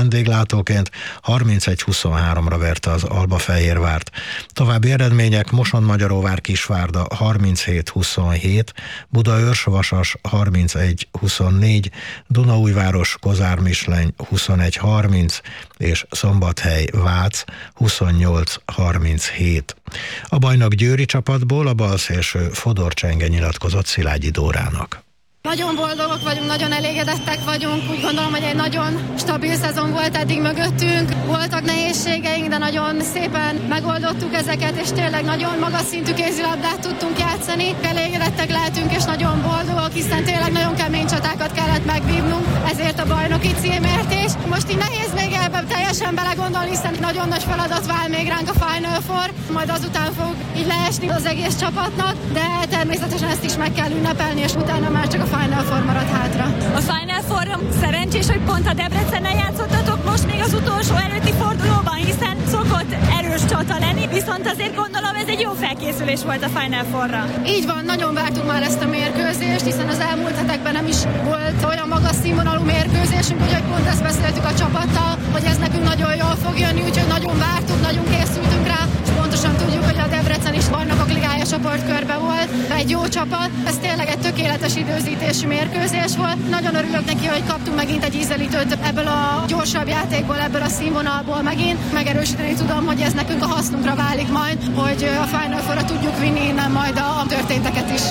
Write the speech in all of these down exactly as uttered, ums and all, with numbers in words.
vendéglátóként, harmincegy huszonháromra verte az Albafehérvárt. További eredmények: Mosonmagyaróvár Kisvárda harminchét huszonhét, Budaörs Vasas harmincegy huszonnégy, Dunaújváros Kozármisleny huszonegy harminc és Szombathely Vác huszonnyolc harminchét. A bajnok győri csapatból a balszélső Fodor Csenge nyilatkozott Szilágyi Dórának. Nagyon boldogok vagyunk, nagyon elégedettek vagyunk. Úgy gondolom, hogy egy nagyon stabil szezon volt eddig mögöttünk. Voltak nehézségeink, de nagyon szépen megoldottuk ezeket, és tényleg nagyon magas szintű kézilabdát tudtunk játszani. Elégedettek lehetünk, és nagyon boldogok, hiszen tényleg nagyon kemény csatákat kellett megvívnunk, ezért a bajnoki címért is. Most így nehéz még ebben teljesen belegondolni, hiszen nagyon nagy feladat vár még ránk a Final Four, majd azután fog így leesni az egész csapatnak, de természetesen ezt is meg kell ünnepelni, és utána már csak a Final Four marad hátra. A Final Four szerencsés, hogy pont a Debrecennel játszottatok most még az utolsó előtti fordulóban, hiszen szokott erős csata lenni, viszont azért gondolom ez egy jó felkészülés volt a Final Fourra. Így van, nagyon vártuk már ezt a mérkőzést, hiszen az elmúlt hetekben nem is volt olyan magas színvonalú mérkőzésünk, úgyhogy pont ezt beszéltük a csapattal, hogy ez nekünk nagyon jól fog jönni, úgyhogy nagyon vártuk, nagyon készültünk rá, és pontosan tudjuk, hogy a Debrecen is Bajnokok Ligája csoportkörbe volt, egy jó csapat, ez tényleg egy tökéletes időzítésű mérkőzés volt. Nagyon örülök neki, hogy kaptunk megint egy ízelítőt ebből a gyorsabb játékból, ebből a színvonalból megint. Megerősíteni tudom, hogy ez nekünk a hasznunkra válik majd, hogy a Final Fourra tudjuk vinni innen majd a történteket is.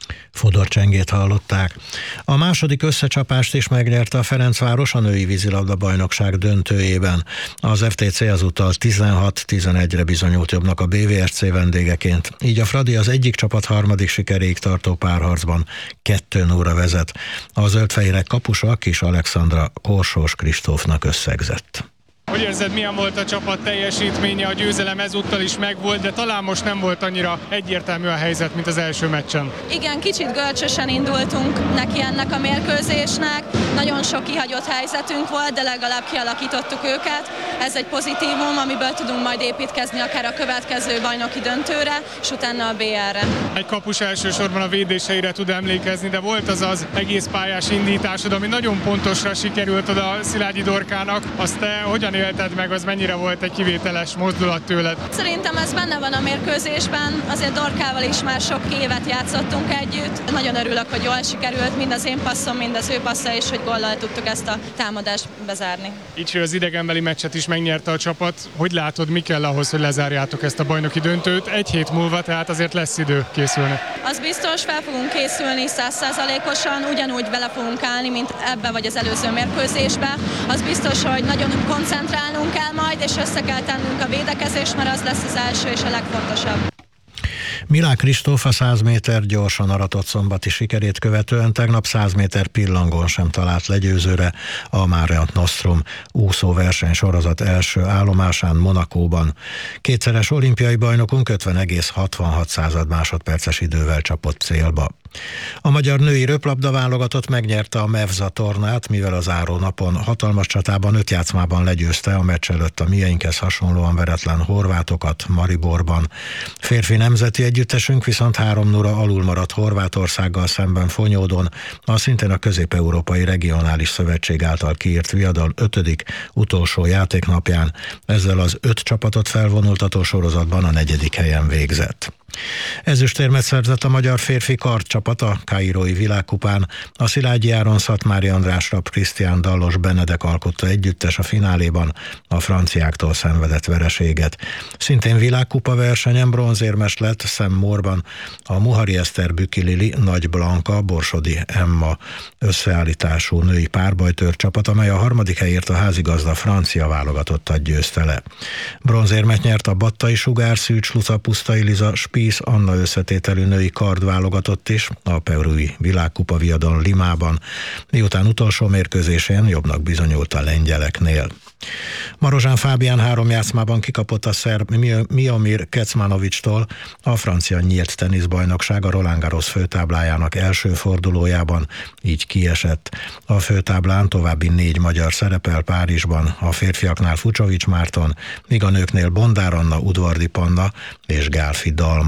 Fodor Csengét hallották. A második összecsapást is megnyerte a Ferencváros a női vízilabda bajnokság döntőjében. Az ef té cé azúttal tizenhat tizenegyre bizonyult jobbnak a bé vé es cé vendégeként. Így a Fradi az egyik csapat harmadik sikeréig tartó párharcban kettő nullra vezet. A zöldfehérek kapusa Kis Alexandra Korsós Kristófnak összegzett. Hogy érzed, milyen volt a csapat teljesítménye? A győzelem ezúttal is megvolt, de talán most nem volt annyira egyértelmű a helyzet, mint az első meccsen. Igen, kicsit görcsösen indultunk neki ennek a mérkőzésnek. Nagyon sok kihagyott helyzetünk volt, de legalább kialakítottuk őket. Ez egy pozitívum, amiből tudunk majd építkezni akár a következő bajnoki döntőre, és utána a bé er-re. Egy kapus elsősorban a védéseire tud emlékezni, de volt az az egész pályás indításod, ami nagyon pontosra sikerült oda Szilágyi Dorkának. Azt te hogyan élted meg, az mennyire volt egy kivételes mozdulat tőled? Szerintem ez benne van a mérkőzésben, azért Dorkával is már sok évet játszottunk együtt. Nagyon örülök, hogy jól sikerült, mind az én passzom, mind az ő passza, és hogy góllal tudtuk ezt a támadást bezárni. Így az idegenbeli meccset is megnyerte a csapat. Hogy látod, mi kell ahhoz, hogy lezárjátok ezt a bajnoki döntőt? Egy hét múlva, tehát azért lesz idő készülni. Az biztos, fel fogunk készülni száz százalékosan, ugyanúgy vele fogunk állni, mint ebbe vagy az előző mérkőzésbe. Az biztos, hogy nagyon koncentrálnunk kell majd, és össze kell tennünk a védekezést, mert az lesz az első és a legfontosabb. Milák Kristóf a száz méter gyorsan aratott szombati sikerét követően tegnap száz méter pillangón sem talált legyőzőre a Mare Nostrum úszó versenysorozat első állomásán Monacóban. Kétszeres olimpiai bajnokunk ötven egész hatvanhat másodperces idővel csapott célba. A magyar női röplabda válogatott megnyerte a Mevza tornát, mivel az záró napon hatalmas csatában öt játszmában legyőzte a meccs előtt a mieinkhez hasonlóan veretlen horvátokat Mariborban. Férfi nemzeti együttesünk viszont három nulla alul maradt Horvátországgal szemben Fonyódon, a szintén a Közép-Európai Regionális Szövetség által kiírt viadal ötödik utolsó játéknapján. Ezzel az öt csapatot felvonultató sorozatban a negyedik helyen végzett. Ezüstérmet szerzett a magyar férfi kardcsapat a kairói világkupán. A Szilágyi Áron Szatmári András Rapp Krisztián Dallos Benedek alkotta együttes a fináléban a franciáktól szenvedett vereséget. Szintén világkupa versenyen bronzérmes lett Szemmórban a Muhari Eszter Büki Lili Nagy Blanka Borsodi Emma összeállítású női párbajtőr csapat, amely a harmadik helyért a házigazda francia válogatottat győzte le. Bronzérmet nyert a Battai Sugár Szűcs Luca Pusztai Liza Spisz Anna összetételű női kardválogatott is a perui világkupa viadon Limában, miután utolsó mérkőzésén jobbnak bizonyult a lengyeleknél. Marozsán Fábián három játszmában kikapott a szerb Miomir Kecmanovicstól a francia nyílt teniszbajnokság a Roland Garros főtáblájának első fordulójában, így kiesett. A főtáblán további négy magyar szerepel Párizsban, a férfiaknál Fucsovics Márton, míg a nőknél Bondár Anna, Udvardi Panna és Gálfi Dalma.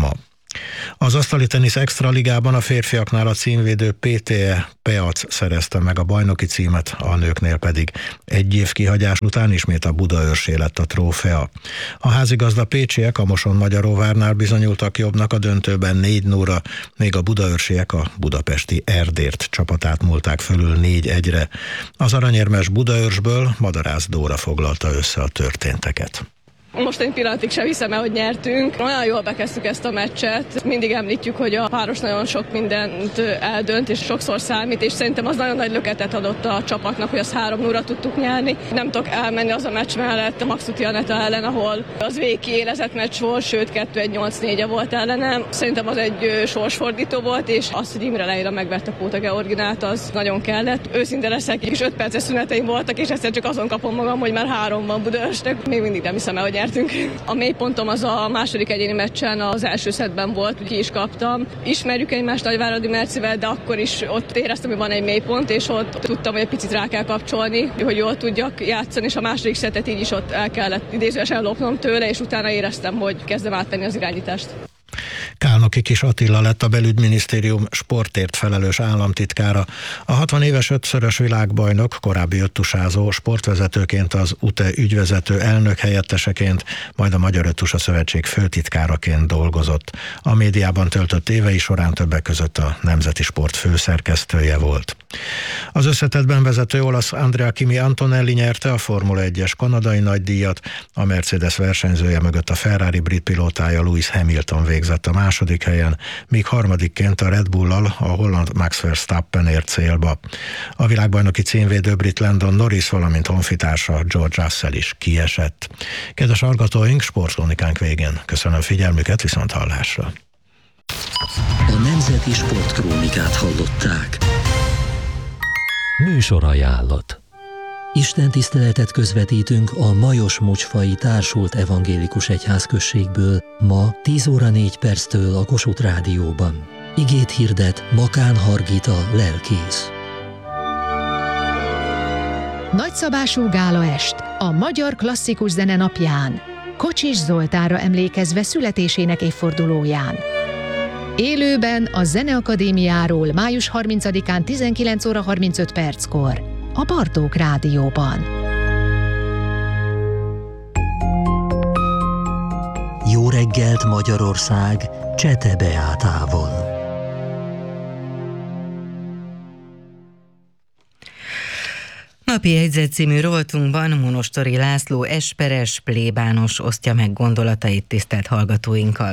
Az asztali tenisz extraligában a férfiaknál a címvédő pé té e Peac szerezte meg a bajnoki címet, a nőknél pedig egy év kihagyás után ismét a Budaörsé lett a trófea. A házigazda pécsiek a Moson-Magyaróvárnál bizonyultak jobbnak a döntőben négy nulla, még a budaörsiek a budapesti Erdért csapatát múlták fölül négy egyre. Az aranyérmes Budaörsből Madarász Dóra foglalta össze a történteket. Most egy pillanatig sem hiszem el, hogy nyertünk. Nagyon jól bekezdtük ezt a meccset. Mindig említjük, hogy a páros nagyon sok mindent eldönt, és sokszor számít, és szerintem az nagyon nagy löketet adott a csapatnak, hogy azt három nulla tudtuk nyerni. Nem tudok elmenni az a meccs mellett a Maxuti Aneta ellen, ahol az végig kiélezett meccs volt, sőt kettő egy nyolc négy volt ellenem. Szerintem az egy sorsfordító volt, és az, hogy Imre Leila megvette Póta Georginát, az nagyon kellett. Őszinte leszek, és öt perces szüneteim voltak, és egyszer csak azon kapom magam, hogy már három van Budaörsnek. Még mindig nem hiszem el, hogy nyertünk. A mélypontom az a második egyéni meccsen az első szettben volt, ki is kaptam. Ismerjük egymást Nagyváradi Mercivel, de akkor is ott éreztem, hogy van egy mélypont, és ott tudtam, hogy egy picit rá kell kapcsolni, hogy jól tudjak játszani, és a második szettet így is ott el kellett idézőesen lopnom tőle, és utána éreztem, hogy kezdem átvenni az irányítást. Kálnoki Kis Attila lett a belügyminisztérium sportért felelős államtitkára. A hatvan éves ötszörös világbajnok korábbi öttusázó sportvezetőként, az u té e ügyvezető elnök helyetteseként, majd a Magyar Öttusa Szövetség főtitkáraként dolgozott. A médiában töltött évei során többek között a Nemzeti Sport főszerkesztője volt. Az összetettben vezető olasz Andrea Kimi Antonelli nyerte a Formula egyes kanadai nagydíjat, a Mercedes versenyzője mögött a Ferrari brit pilótája Lewis Hamilton végzett a második helyen, míg harmadikként a Red Bull-al a holland Max Verstappen ért célba. A világbajnoki címvédő brit Landon Norris, valamint honfitársa George Russell is kiesett. Kedves hallgatóink, sportkronikánk végén köszönöm figyelmüket, viszont hallásra. A Nemzeti Sportkrónikát hallották. Műsorajánlat. Istentiszteletet közvetítünk a Majos Mocsfai Társult Evangélikus Egyházközségből ma tíz óra négy perctől a Kossuth Rádióban. Igét hirdet Makán Hargita lelkész. Nagyszabású gálaest a magyar klasszikus zene napján, Kocsis Zoltánra emlékezve születésének évfordulóján. Élőben a Zeneakadémiáról május harmincadikán tizenkilenc óra harmincöt perckor a Bartók Rádióban. Jó reggelt Magyarország Csete Beátával. Napi jegyzet című rovatunkban Monostori László esperes plébános osztja meg gondolatait tisztelt hallgatóinkkal.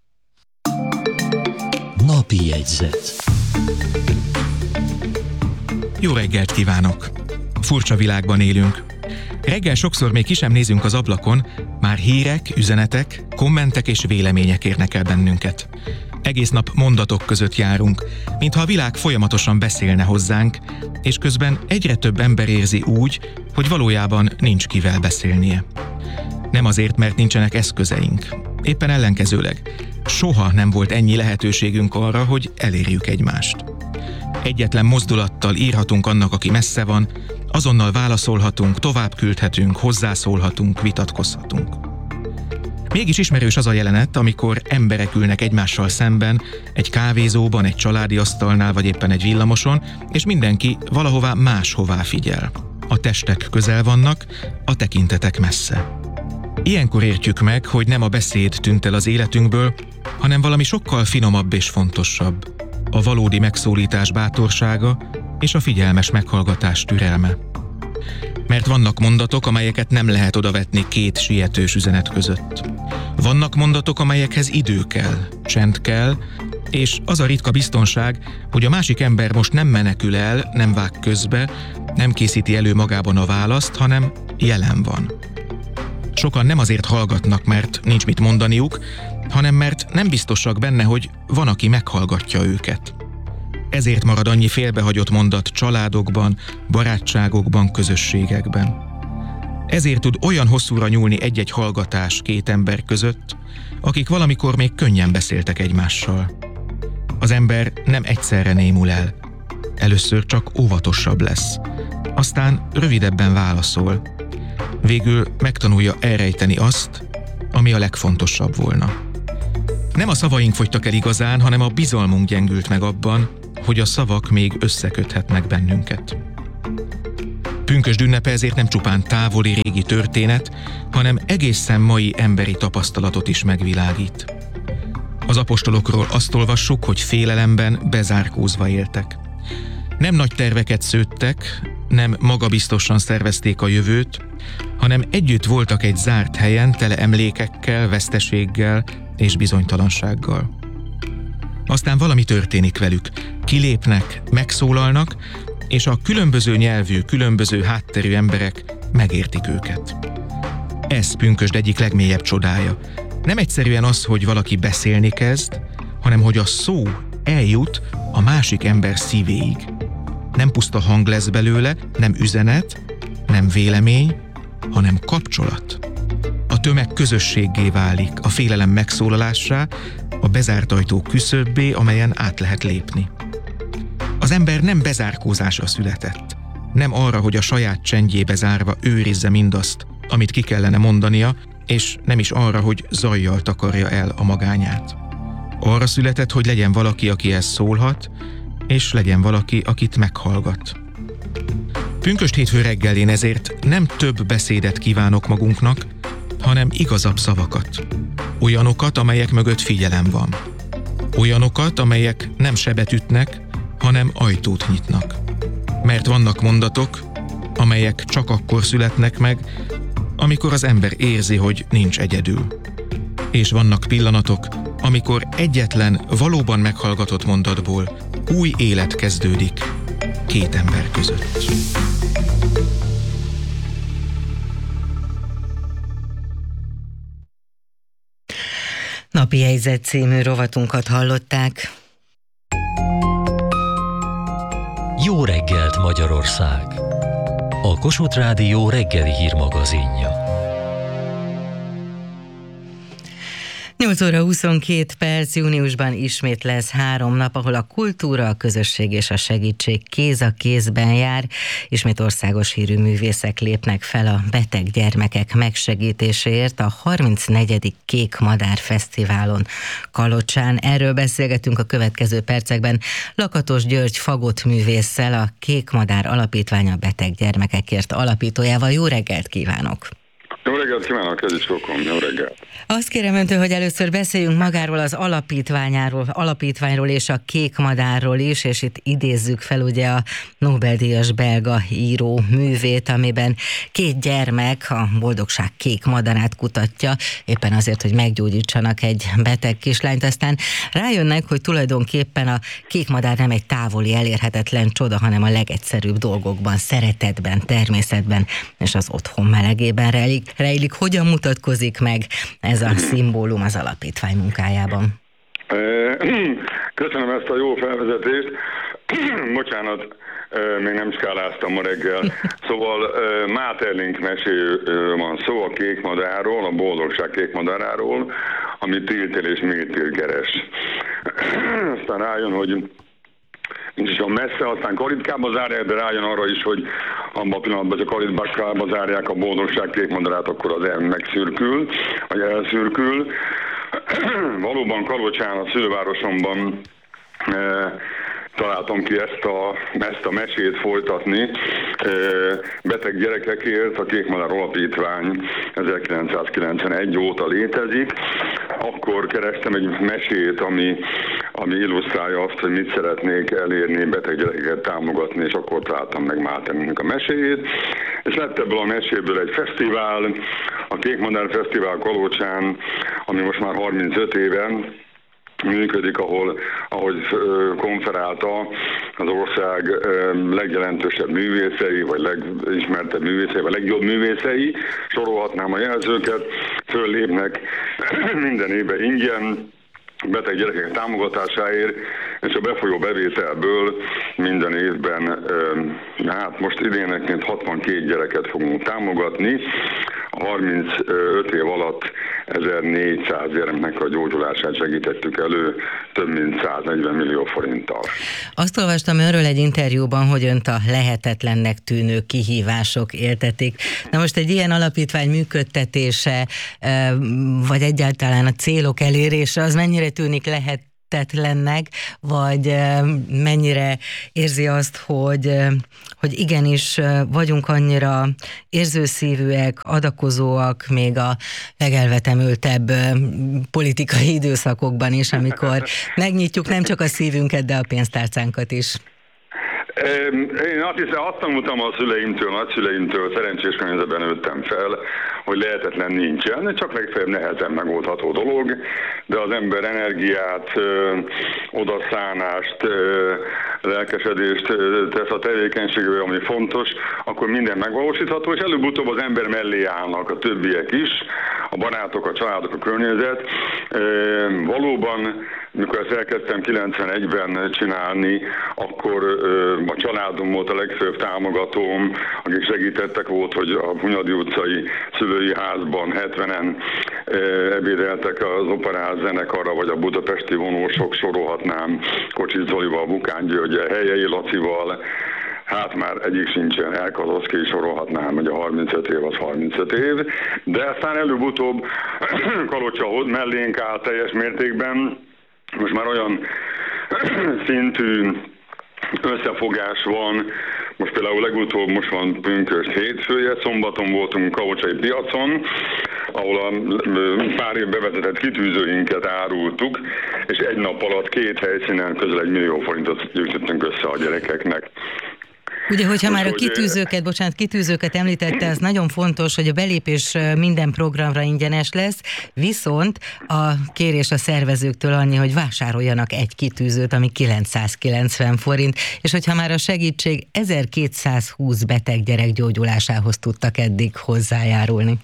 Napi jegyzet. Jó reggelt kívánok! Furcsa világban élünk. Reggel sokszor még ki sem nézünk az ablakon, már hírek, üzenetek, kommentek és vélemények érnek el bennünket. Egész nap mondatok között járunk, mintha a világ folyamatosan beszélne hozzánk, és közben egyre több ember érzi úgy, hogy valójában nincs kivel beszélnie. Nem azért, mert nincsenek eszközeink. Éppen ellenkezőleg. Soha nem volt ennyi lehetőségünk arra, hogy elérjük egymást. Egyetlen mozdulattal írhatunk annak, aki messze van, azonnal válaszolhatunk, tovább küldhetünk, hozzászólhatunk, vitatkozhatunk. Mégis ismerős az a jelenet, amikor emberek ülnek egymással szemben, egy kávézóban, egy családi asztalnál, vagy éppen egy villamoson, és mindenki valahová máshová figyel. A testek közel vannak, a tekintetek messze. Ilyenkor értjük meg, hogy nem a beszéd tűnt el az életünkből, hanem valami sokkal finomabb és fontosabb. A valódi megszólítás bátorsága és a figyelmes meghallgatás türelme. Mert vannak mondatok, amelyeket nem lehet odavetni két sietős üzenet között. Vannak mondatok, amelyekhez idő kell, csend kell, és az a ritka biztonság, hogy a másik ember most nem menekül el, nem vág közbe, nem készíti elő magában a választ, hanem jelen van. Sokan nem azért hallgatnak, mert nincs mit mondaniuk, hanem mert nem biztosak benne, hogy van, aki meghallgatja őket. Ezért marad annyi félbehagyott mondat családokban, barátságokban, közösségekben. Ezért tud olyan hosszúra nyúlni egy-egy hallgatás két ember között, akik valamikor még könnyen beszéltek egymással. Az ember nem egyszerre némul el. Először csak óvatosabb lesz. Aztán rövidebben válaszol. Végül megtanulja elrejteni azt, ami a legfontosabb volna. Nem a szavaink fogytak el igazán, hanem a bizalmunk gyengült meg abban, hogy a szavak még összeköthetnek bennünket. Pünkösd ünnepe ezért nem csupán távoli régi történet, hanem egészen mai emberi tapasztalatot is megvilágít. Az apostolokról azt olvassuk, hogy félelemben bezárkózva éltek. Nem nagy terveket szőttek, nem magabiztosan szervezték a jövőt, hanem együtt voltak egy zárt helyen tele emlékekkel, veszteséggel és bizonytalansággal. Aztán valami történik velük. Kilépnek, megszólalnak, és a különböző nyelvű, különböző hátterű emberek megértik őket. Ez pünkösd egyik legmélyebb csodája. Nem egyszerűen az, hogy valaki beszélni kezd, hanem hogy a szó eljut a másik ember szívéig. Nem puszta hang lesz belőle, nem üzenet, nem vélemény, hanem kapcsolat. A tömeg közösséggé válik, a félelem megszólalássá, a bezárt ajtó küszöbbé, amelyen át lehet lépni. Az ember nem bezárkózásra született, nem arra, hogy a saját csendjébe zárva őrizze mindazt, amit ki kellene mondania, és nem is arra, hogy zajjal takarja el a magányát. Arra született, hogy legyen valaki, akihez szólhat, és legyen valaki, akit meghallgat. Pünkösd hétfő reggelén ezért nem több beszédet kívánok magunknak, hanem igazabb szavakat. Olyanokat, amelyek mögött figyelem van. Olyanokat, amelyek nem sebet ütnek, hanem ajtót nyitnak. Mert vannak mondatok, amelyek csak akkor születnek meg, amikor az ember érzi, hogy nincs egyedül. És vannak pillanatok, amikor egyetlen, valóban meghallgatott mondatból új élet kezdődik két ember között. Napi jegyzet című rovatunkat hallották. Jó reggelt, Magyarország! A Kossuth Rádió reggeli hírmagazinja. nyolc óra huszonkét perc, júniusban ismét lesz három nap, ahol a kultúra, a közösség és a segítség kéz a kézben jár. Ismét országos hírű művészek lépnek fel a beteg gyermekek megsegítéséért a harmincnegyedik Kék Madár Fesztiválon Kalocsán. Erről beszélgetünk a következő percekben Lakatos György fagottművésszel, a Kék Madár Alapítvány a beteg gyermekekért alapítójával. Jó reggelt kívánok! Jó reggelt kívánok, ez is sokom, jó reggelt. Azt kérem öntől, hogy először beszéljünk magáról az alapítványáról, alapítványról és a Kék Madárról is, és itt idézzük fel ugye a Nobel-díjas belga író művét, amiben két gyermek a boldogság kék madarát kutatja, éppen azért, hogy meggyógyítsanak egy beteg kislányt, aztán rájönnek, hogy tulajdonképpen a kék madár nem egy távoli, elérhetetlen csoda, hanem a legegyszerűbb dolgokban, szeretetben, természetben és az otthon melegében rejlik. rejlik. Hogyan mutatkozik meg ez a szimbólum az alapítvány munkájában? Köszönöm ezt a jó felvezetést. Bocsánat, még nem skáláztam ma reggel. Szóval Maeterlinck meséről van szó, a kék madárról, a boldogság kék madáráról, amit tiltél és mértél keres. Aztán rájön, hogy nincs is olyan messze, aztán kalitkába zárják, de rájön arra is, hogy abban a pillanatban, hogy a kalitkába zárják a boldogság kék madarát, akkor az el megszürkül, vagy elszürkül. Valóban Kalocsán, a szülővárosomban e, találtam ki ezt a, ezt a mesét folytatni. E, beteg gyerekekért a Kék Madár Alapítvány ezerkilencszázkilencvenegy óta létezik. Akkor kerestem egy mesét, ami, ami illusztrálja azt, hogy mit szeretnék elérni, beteg gyerekeket támogatni, és akkor találtam meg Maeterlincknek a meséjét. És lett ebből a meséből egy fesztivál, a Kék Madár Fesztivál Kalocsán, ami most már harmincöt éve működik, ahol, ahogy konferálta az ország legjelentősebb művészei, vagy legismertebb művészei, vagy legjobb művészei, sorolhatnám a jelzőket, föllépnek minden évben ingyen, beteg gyerekek támogatásáért, és a befolyó bevételből minden évben, hát most idénekként hatvankét gyereket fogunk támogatni. A harmincöt év alatt ezernégyszáz gyermeknek a gyógyulását segítettük elő több mint száznegyven millió forinttal. Azt olvastam önről egy interjúban, hogy önt a lehetetlennek tűnő kihívások éltetik. Na most egy ilyen alapítvány működtetése, vagy egyáltalán a célok elérése, az mennyire tűnik lehetetlennek, vagy mennyire érzi azt, hogy, hogy igenis vagyunk annyira érzőszívűek, adakozóak még a legelvetemültebb politikai időszakokban is, amikor megnyitjuk nem csak a szívünket, de a pénztárcánkat is. Én azt hiszem, azt tanultam a szüleimtől, nagyszüleimtől, szerencsés környezetben nőttem fel, hogy lehetetlen nincsen, csak legfeljebb nehezen megoldható dolog, de az ember energiát, odaszánást, lelkesedést tesz a tevékenységbe, ami fontos, akkor minden megvalósítható, és előbb-utóbb az ember mellé állnak a többiek is, a barátok, a családok, a környezet. Valóban, mikor ezt elkezdtem kilencvenegyben csinálni, akkor a családom volt a legfőbb támogatóm, akik segítettek, volt, hogy a Hunyadi utcai szülői házban hetvenen ebédeltek az Operáz zenekarra, vagy a budapesti vonósok, sorolhatnám Kocsis Zolival, Bukán Györgyel, Helyei Lacival, hát már egyik sincsen, Elkazoszki, sorolhatnám, hogy a harmincöt év az harmincöt év, de aztán előbb-utóbb Kalocsa mellénk áll teljes mértékben. Most már olyan szintű összefogás van, most például legutóbb most van pünkösd hétfője, szombaton voltunk Kalocsai piacon, ahol a pár év bevezetett kitűzőinket árultuk, és egy nap alatt két helyszínen közel egy millió forintot gyűjtöttünk össze a gyerekeknek. Ugye, hogyha már a kitűzőket, bocsánat, kitűzőket említette, az nagyon fontos, hogy a belépés minden programra ingyenes lesz, viszont a kérés a szervezőktől annyi, hogy vásároljanak egy kitűzőt, ami kilencszázkilencven forint, és hogyha már a segítség ezerkétszázhúsz beteg gyerek gyógyulásához tudtak eddig hozzájárulni.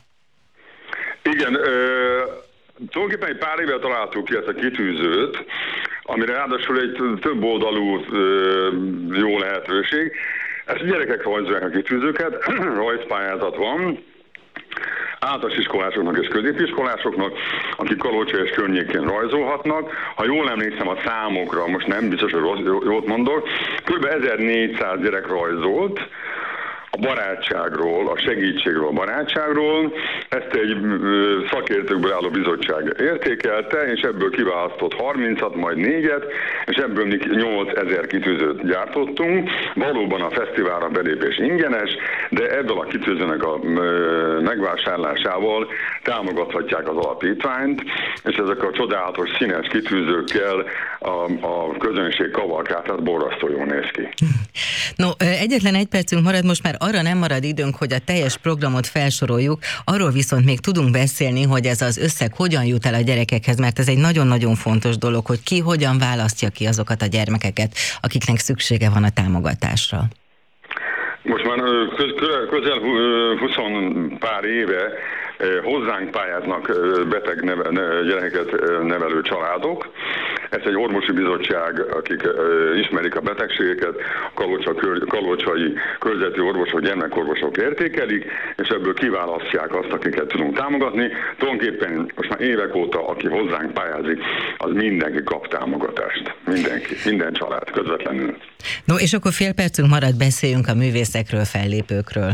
Igen, ö, tulajdonképpen egy pár éve találtuk ki ezt a kitűzőt, amire ráadásul egy több oldalú ö, jó lehetőség. Ezt a gyerekek rajzolják a kitűzőket, rajzpályázat van, általános iskolásoknak és középiskolásoknak, akik Kalocsa és környékén rajzolhatnak. Ha jól emlékszem a számokra, most nem biztos, hogy jót mondok, kb. ezernégyszáz gyerek rajzolt, a barátságról, a segítségről, a barátságról. Ezt egy szakértőkből álló bizottság értékelte, és ebből kiválasztott harmincat, majd négyet, és ebből nyolcezer kitűzőt gyártottunk. Valóban a fesztiválra belépés ingyenes, de ebből a kitűzőnek a megvásárlásával támogathatják az alapítványt, és ezek a csodálatos színes kitűzőkkel a, a közönség kavalkátát borzasztó jól néz ki. No, egyetlen egy percünk marad, most már arra nem marad időnk, hogy a teljes programot felsoroljuk, arról viszont még tudunk beszélni, hogy ez az összeg hogyan jut el a gyerekekhez, mert ez egy nagyon-nagyon fontos dolog, hogy ki hogyan választja ki azokat a gyermekeket, akiknek szüksége van a támogatásra. Most már közel húsz pár éve hozzánk pályáznak beteg neve, gyerekeket nevelő családok. Ez egy orvosi bizottság, akik ismerik a betegségeket, Kalocsa, kalocsai körzeti orvosok, gyermekorvosok értékelik, és ebből kiválasztják azt, akiket tudunk támogatni. Tulajdonképpen most már évek óta, aki hozzánk pályázik, az mindenki kap támogatást. Mindenki, minden család közvetlenül. No, és akkor fél percünk marad, beszéljünk a művészekről, fellépőkről.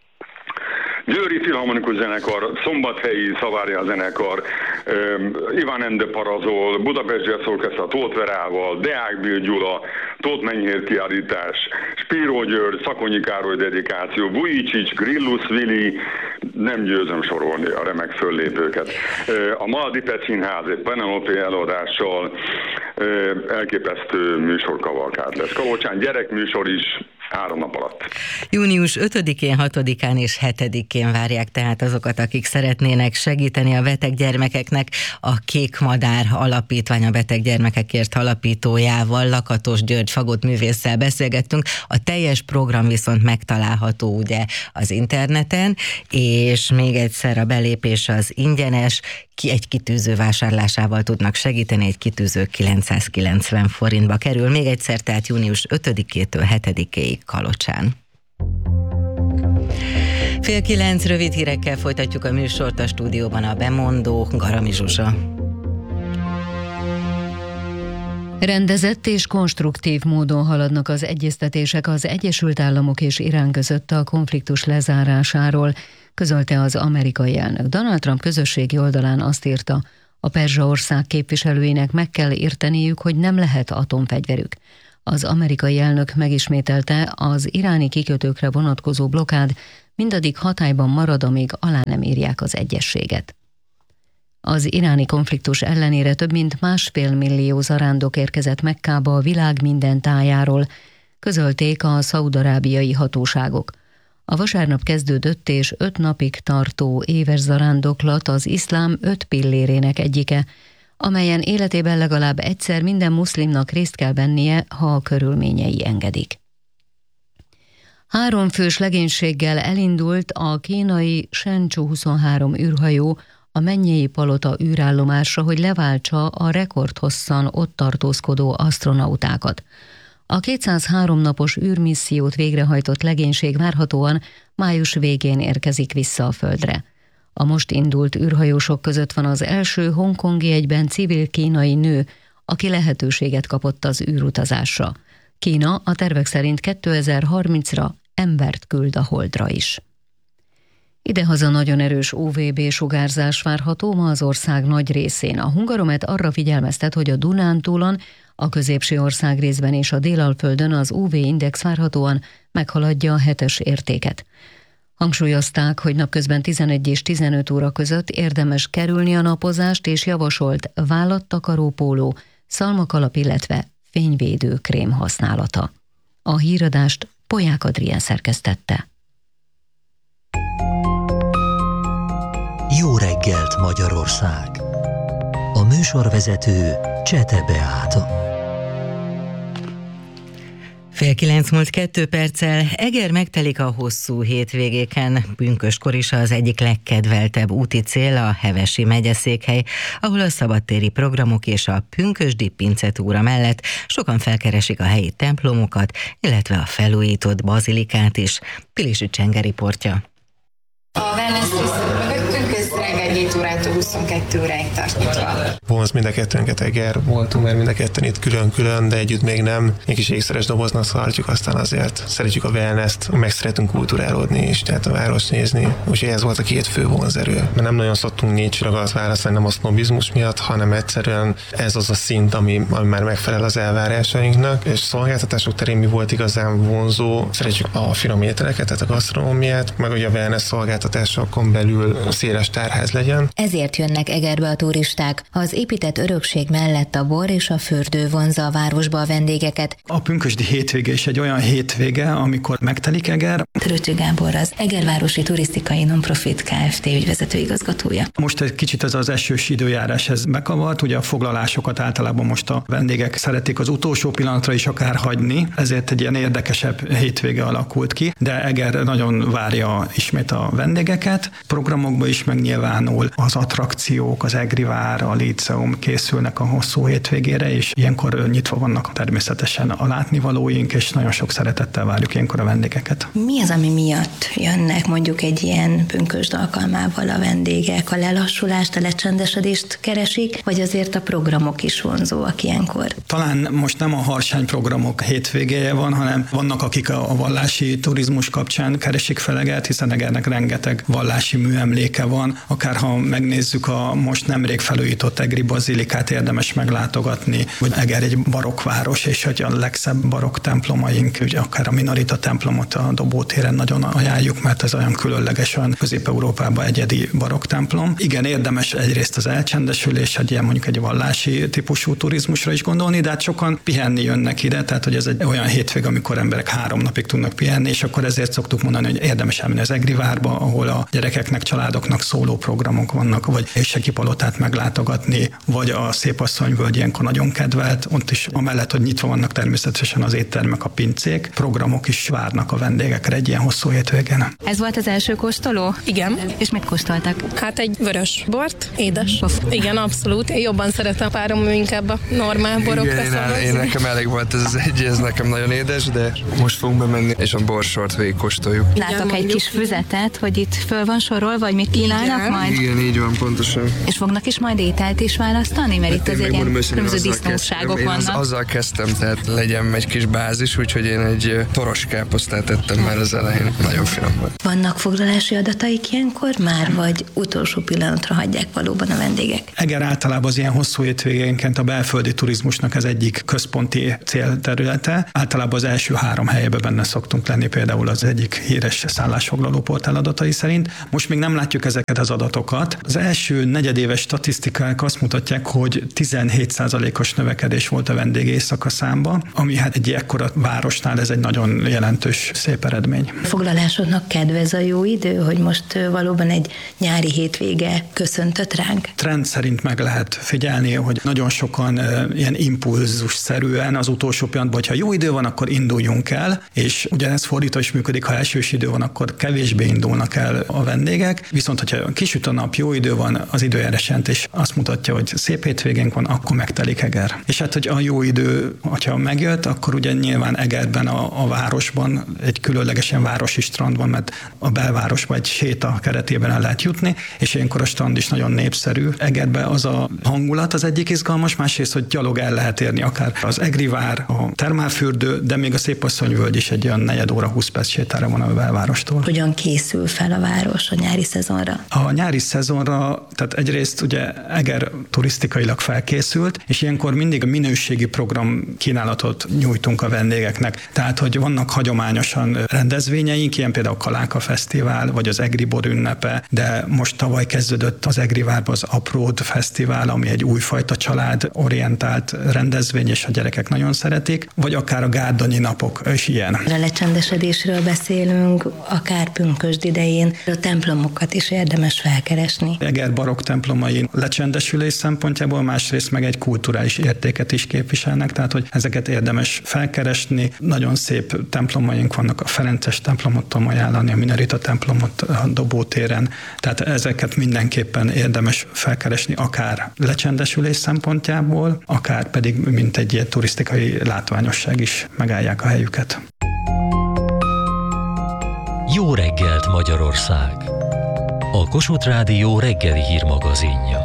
Győri Filharmonikus Zenekar, Szombathelyi Szavárja Zenekar, uh, Iván Ende Parazol, Budapest Jazz Orchestra Tóth Verával, Deák Bill Gyula, Tóth Menyhér kiállítás, Spiró György, Szakonyi Károly dedikáció, Vujicic, Grillus Vili, nem győzöm sorolni a remek föllépőket. Uh, a Maldipet Színház egy Penelope előadással uh, elképesztő műsorkavalkát lesz. Kalocsán gyerekműsor is, három nap alatt. június ötödikén, hatodikán és hetedikén várják tehát azokat, akik szeretnének segíteni a beteg gyermekeknek. A Kék Madár Alapítvány, a beteg gyermekekért alapítójával, Lakatos György fagottművésszel beszélgettünk. A teljes program viszont megtalálható ugye az interneten, és még egyszer a belépés az ingyenes, ki egy kitűző vásárlásával tudnak segíteni, egy kitűző kilencszázkilencven forintba kerül. Még egyszer, tehát június ötödikétől hetedikéig Kalocsán. Fél kilenc rövid hírekkel folytatjuk a műsort, a stúdióban a bemondó Garami Zsuzsa. Rendezett és konstruktív módon haladnak az egyeztetések az Egyesült Államok és Irán között a konfliktus lezárásáról, közölte az amerikai elnök. Donald Trump közösségi oldalán azt írta, a perzsa ország képviselőinek meg kell érteniük, hogy nem lehet atomfegyverük. Az amerikai elnök megismételte, az iráni kikötőkre vonatkozó blokád mindaddig hatályban marad, amíg alá nem írják az egyezséget. Az iráni konfliktus ellenére több mint másfél millió zarándok érkezett Mekkába a világ minden tájáról, közölték a szaúd-arábiai hatóságok. A vasárnap kezdődött és öt napig tartó éves zarándoklat az iszlám öt pillérének egyike, amelyen életében legalább egyszer minden muszlimnak részt kell vennie, ha a körülményei engedik. Három fős legénységgel elindult a kínai Shenzhou huszonhárom űrhajó a Mennyei Palota űrállomásra, hogy leváltsa a rekordhosszan ott tartózkodó asztronautákat. A kétszázhárom napos űrmissziót végrehajtott legénység várhatóan május végén érkezik vissza a Földre. A most indult űrhajósok között van az első hongkongi egyben civil kínai nő, aki lehetőséget kapott az űrutazásra. Kína a tervek szerint kétezer-harmincra embert küld a Holdra is. Idehaza nagyon erős u vé bé sugárzás várható ma az ország nagy részén. A Hungaromet arra figyelmeztet, hogy a Dunántúlon, a középső ország részben és a Délalföldön az u vé-index várhatóan meghaladja a hetes értéket. Hangsúlyozták, hogy napközben tizenegy és tizenöt óra között érdemes kerülni a napozást, és javasolt vállattakaró póló, szalmakalap, illetve fényvédő krém használata. A híradást Polyák Adrien szerkesztette. Jó reggelt, Magyarország! A műsorvezető Csete Beáta. Fél kilenc múlt kettő perccel. Eger megtelik a hosszú hétvégéken. Pünkösdkor is az egyik legkedveltebb úti cél a Hevesi megyeszékhely, ahol a szabadtéri programok és a pünkösdi pincetúra mellett sokan felkeresik a helyi templomokat, illetve a felújított bazilikát is. Pilisi Csenge riportja. A wellness részről mögöttünk, ez reggel hét órától huszonkettő óráig tart nyitva. Vonz mind a kettőnket Eger, voltunk már mind a ketten itt külön-külön, de együtt még nem. Egy kis ékszeres doboznak szartjuk, aztán azért szeretjük a wellness-t, meg szeretünk kulturálódni is, tehát a várost nézni. Úgyhogy ez volt a két fő vonzerő. Mert nem nagyon szoktunk négy csillagot választani, nem a sznobizmus miatt, hanem egyszerűen ez az a szint, ami, ami már megfelel az elvárásainknak. És szolgáltatások terén mi volt igazán vonzó? Szeretjük a finom ételeket, tehát a gasztronómiát, meg ugye a wellness szolgáltatásokon belül széles tárház legyen. Ezért jönnek Egerbe a turisták. Az épített örökség mellett a bor és a fürdő vonzza a városba a vendégeket. A pünkösdi hétvége is egy olyan hétvége, amikor megtelik Eger. Tröcső Gábor az Egervárosi Turisztikai Nonprofit Kft. Ügyvezető igazgatója. Most egy kicsit ez az esős időjárás ez bekavart, ugye a foglalásokat általában most a vendégek szeretik az utolsó pillanatra is akár hagyni, ezért egy ilyen érdekesebb hétvége alakult ki, de Eger nagyon várja ismét a vendégeket. Programokban is megnyilvánul az attrakciók, az Egri vár, a Líceum készülnek a hosszú hétvégére, és ilyenkor nyitva vannak természetesen a látnivalóink, és nagyon sok szeretettel várjuk ilyenkor a vendégeket. Mi az, ami miatt jönnek mondjuk egy ilyen pünkösd alkalmával a vendégek? A lelassulást, a lecsendesedést keresik, vagy azért a programok is vonzóak ilyenkor? Talán most nem a harsány programok hétvégéje van, hanem vannak, akik a vallási turizmus kapcsán keresik fel Egert, hiszen Egernek rengeteg vallási műemléke van. Akár ha megnézzük a most nemrég felújított egri bazilikát, érdemes meglátogatni, hogy Eger egy barokkváros, és hogy a legszebb barokk templomaink, ugye akár a Minorita templomot a Dobótéren nagyon ajánljuk, mert ez olyan különleges, olyan Közép-Európában egyedi barokk templom. Igen, érdemes egyrészt az elcsendesülés, egy ilyen mondjuk egy vallási típusú turizmusra is gondolni, de hát sokan pihenni jönnek ide, tehát hogy ez egy olyan hétvég, amikor emberek három napig tudnak pihenni, és akkor ezért szoktuk mondani, hogy érdemes elmenni az Egri várba, ahol a gyerekeknek, családoknak szóló programok vannak, vagy Érseki palotát meglátogatni, vagy a Szépasszonyvölgy ilyenkor nagyon kedvelt, ott is amellett, hogy nyitva vannak természetesen az éttermek, a pincék, programok is várnak a vendégekre egy ilyen hosszú hétvégén. Ez volt az első kóstoló? Igen. És mit kóstoltak? Hát egy vörös bort, édes. Igen, abszolút. Én jobban szeretem párom, inkább a normál borokra. Igen, én, én nekem elég volt ez az egy, ez nekem nagyon édes, de most fogunk bemenni, és a borsort végig kóstoljuk. Látok egy kis füzetet, hogy itt föl van sorolva, vagy mit kínálnak Igen. majd? Igen, így van, pontosan. És fognak is majd ételt is választani? Mert hát itt azért ilyen különböző azzal disznóságok kezdtem. vannak. Én az, azzal kezdtem, tehát legyen egy kis bázis, úgyhogy én egy toros káposztát ettem már az elején. Nagyon finom volt. Vannak foglalási adataik ilyenkor már, vagy utolsó pillanatra hagyják valóban a vendégek? Eger általában az ilyen hosszú hétvégénként a belföldi turizmusnak az egyik központi célterülete. Általában az első három helyében benne szoktunk lenni, például az egyik híres szállásfoglaló portál adatai szerint. Most még nem látjuk ezeket az adatokat. Az első negyedéves statisztikák azt mutatják, hogy tizenhét százalékos növekedés volt a vendég éjszaka számba, ami hát egy ekkora városnál ez egy nagyon jelentős, szép eredmény. A foglalásodnak kedvez a jó idő, hogy most valóban egy nyári hétvége köszöntött ránk? Trend szerint meg lehet figyelni, hogy nagyon sokan e, ilyen impulzusszerűen az utolsó pillanatban, hogyha jó idő van, akkor induljunk el, és ugyanez fordítva is működik, ha esős idő van, akkor kevésbé indulnak el a vendégek, viszont hogyha kisüt a nap, jó idő van, az időjárás jelentés azt mutatja, hogy szép hétvégénk van, akkor megtelik Eger. És hát, hogy a jó idő, hogyha megjött, akkor ugye nyilván Egerben, a, a városban egy különlegesen városi strand van, mert a belvárosban egy séta keretében el lehet jutni, és ilyenkor a strand is nagyon népszerű. Egerben az a hangulat az egyik izgalmas, másrészt, hogy gyalog el lehet érni akár az Egri vár, a termálfürdő, de még a Szépasszonyvölgy is egy olyan negyed óra, húsz perc sétára van a belvárostól. Hogyan készül fel a város a nyári szezonra? A nyári szezonra, tehát egyrészt ugye Eger turisztikailag felkészült, és ilyenkor mindig a minőségi program kínálatot nyújtunk a vendégeknek. Tehát, hogy vannak hagyományosan rendezvényeink, ilyen például a Kaláka Fesztivál, vagy az Egri Bor ünnepe, de most tavaly kezdődött az Egri várban az Apród Fesztivál, ami egy újfajta család orientált rendezvény, és a gyerekek nagyon szeretik, vagy akár a Gárdonyi napok is ilyen. A lecsendesedésről beszélünk, akár pünkösd idején, a templomokat is érdemes felkeresni. Eger barokk templomai lecsendesülés szempontjából, másrészt meg egy kulturális értéket is képviselnek, tehát hogy ezeket érdemes felkeresni. Nagyon szép templomaink vannak, a Ferences templomot tudom ajánlani, a Minerita templomot a Dobótéren, tehát ezeket mindenképpen érdemes felkeresni, akár lecsendesülés szempontjából, akár pedig mint egy ilyen turisztikai látványosság is megállják a helyüket. Jó reggelt Magyarország! A Kossuth Rádió reggeli hírmagazinja.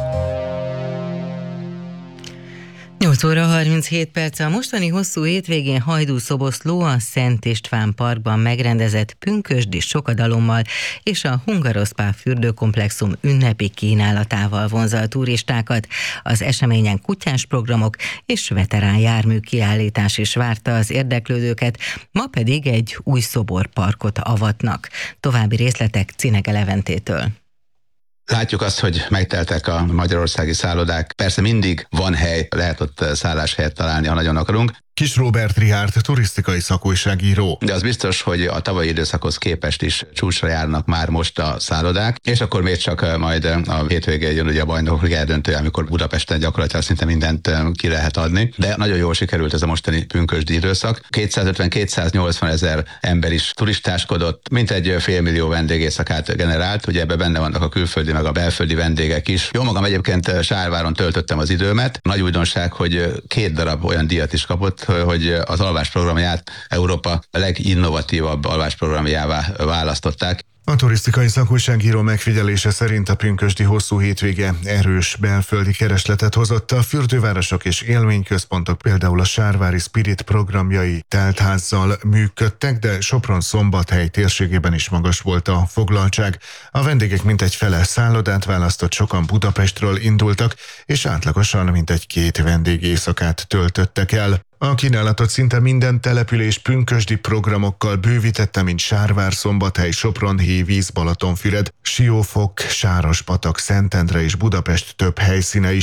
nyolc óra harminchét perc. A mostani hosszú hétvégén Hajdú-Szoboszló a Szent István Parkban megrendezett pünkösdi sokadalommal és a Hungaroszpál fürdőkomplexum ünnepi kínálatával vonza a turistákat. Az eseményen kutyás programok és veterán jármű kiállítás is várta az érdeklődőket, ma pedig egy új szoborparkot avatnak. További részletek Cinege Leventétől. Látjuk azt, hogy megteltek a magyarországi szállodák. Persze mindig van hely, lehet ott szálláshelyet találni, ha nagyon akarunk. Kis Róbert Richárd, turisztikai szakújságíró. De az biztos, hogy a tavalyi időszakhoz képest is csúcsra járnak már most a szállodák, és akkor még csak majd a hétvégén jön ugye a bajnokok eldöntő, amikor Budapesten gyakorlatilag szinte mindent ki lehet adni. De nagyon jól sikerült ez a mostani pünkösdi időszak. kétszázötven-kétszáznyolcvan ezer ember is turistáskodott, mintegy félmillió vendégészakát generált, ugye ebbe benne vannak a külföldi meg a belföldi vendégek is. Jó magam egyébként Sárváron töltöttem az időmet. Nagy újdonság, hogy két darab olyan díjat is kapott, hogy az alvásprogramját Európa leginnovatívabb alvásprogramjává választották. A turisztikai szakújságíró megfigyelése szerint a pünkösdi hosszú hétvége erős belföldi keresletet hozott. A fürdővárosok és élményközpontok, például a Sárvári Spirit programjai teltházzal működtek, de Sopron-Szombathely térségében is magas volt a foglaltság. A vendégek mintegy fele szállodát választott, sokan Budapestről indultak, és átlagosan mintegy két vendég éjszakát töltöttek el. A kínálatot szinte minden település pünkösdi programokkal bővítette, mint Sárvár, Szombathely, Sopron, Hévíz, Balatonfüred, Siófok, Sárospatak, Szentendre és Budapest több helyszíne is.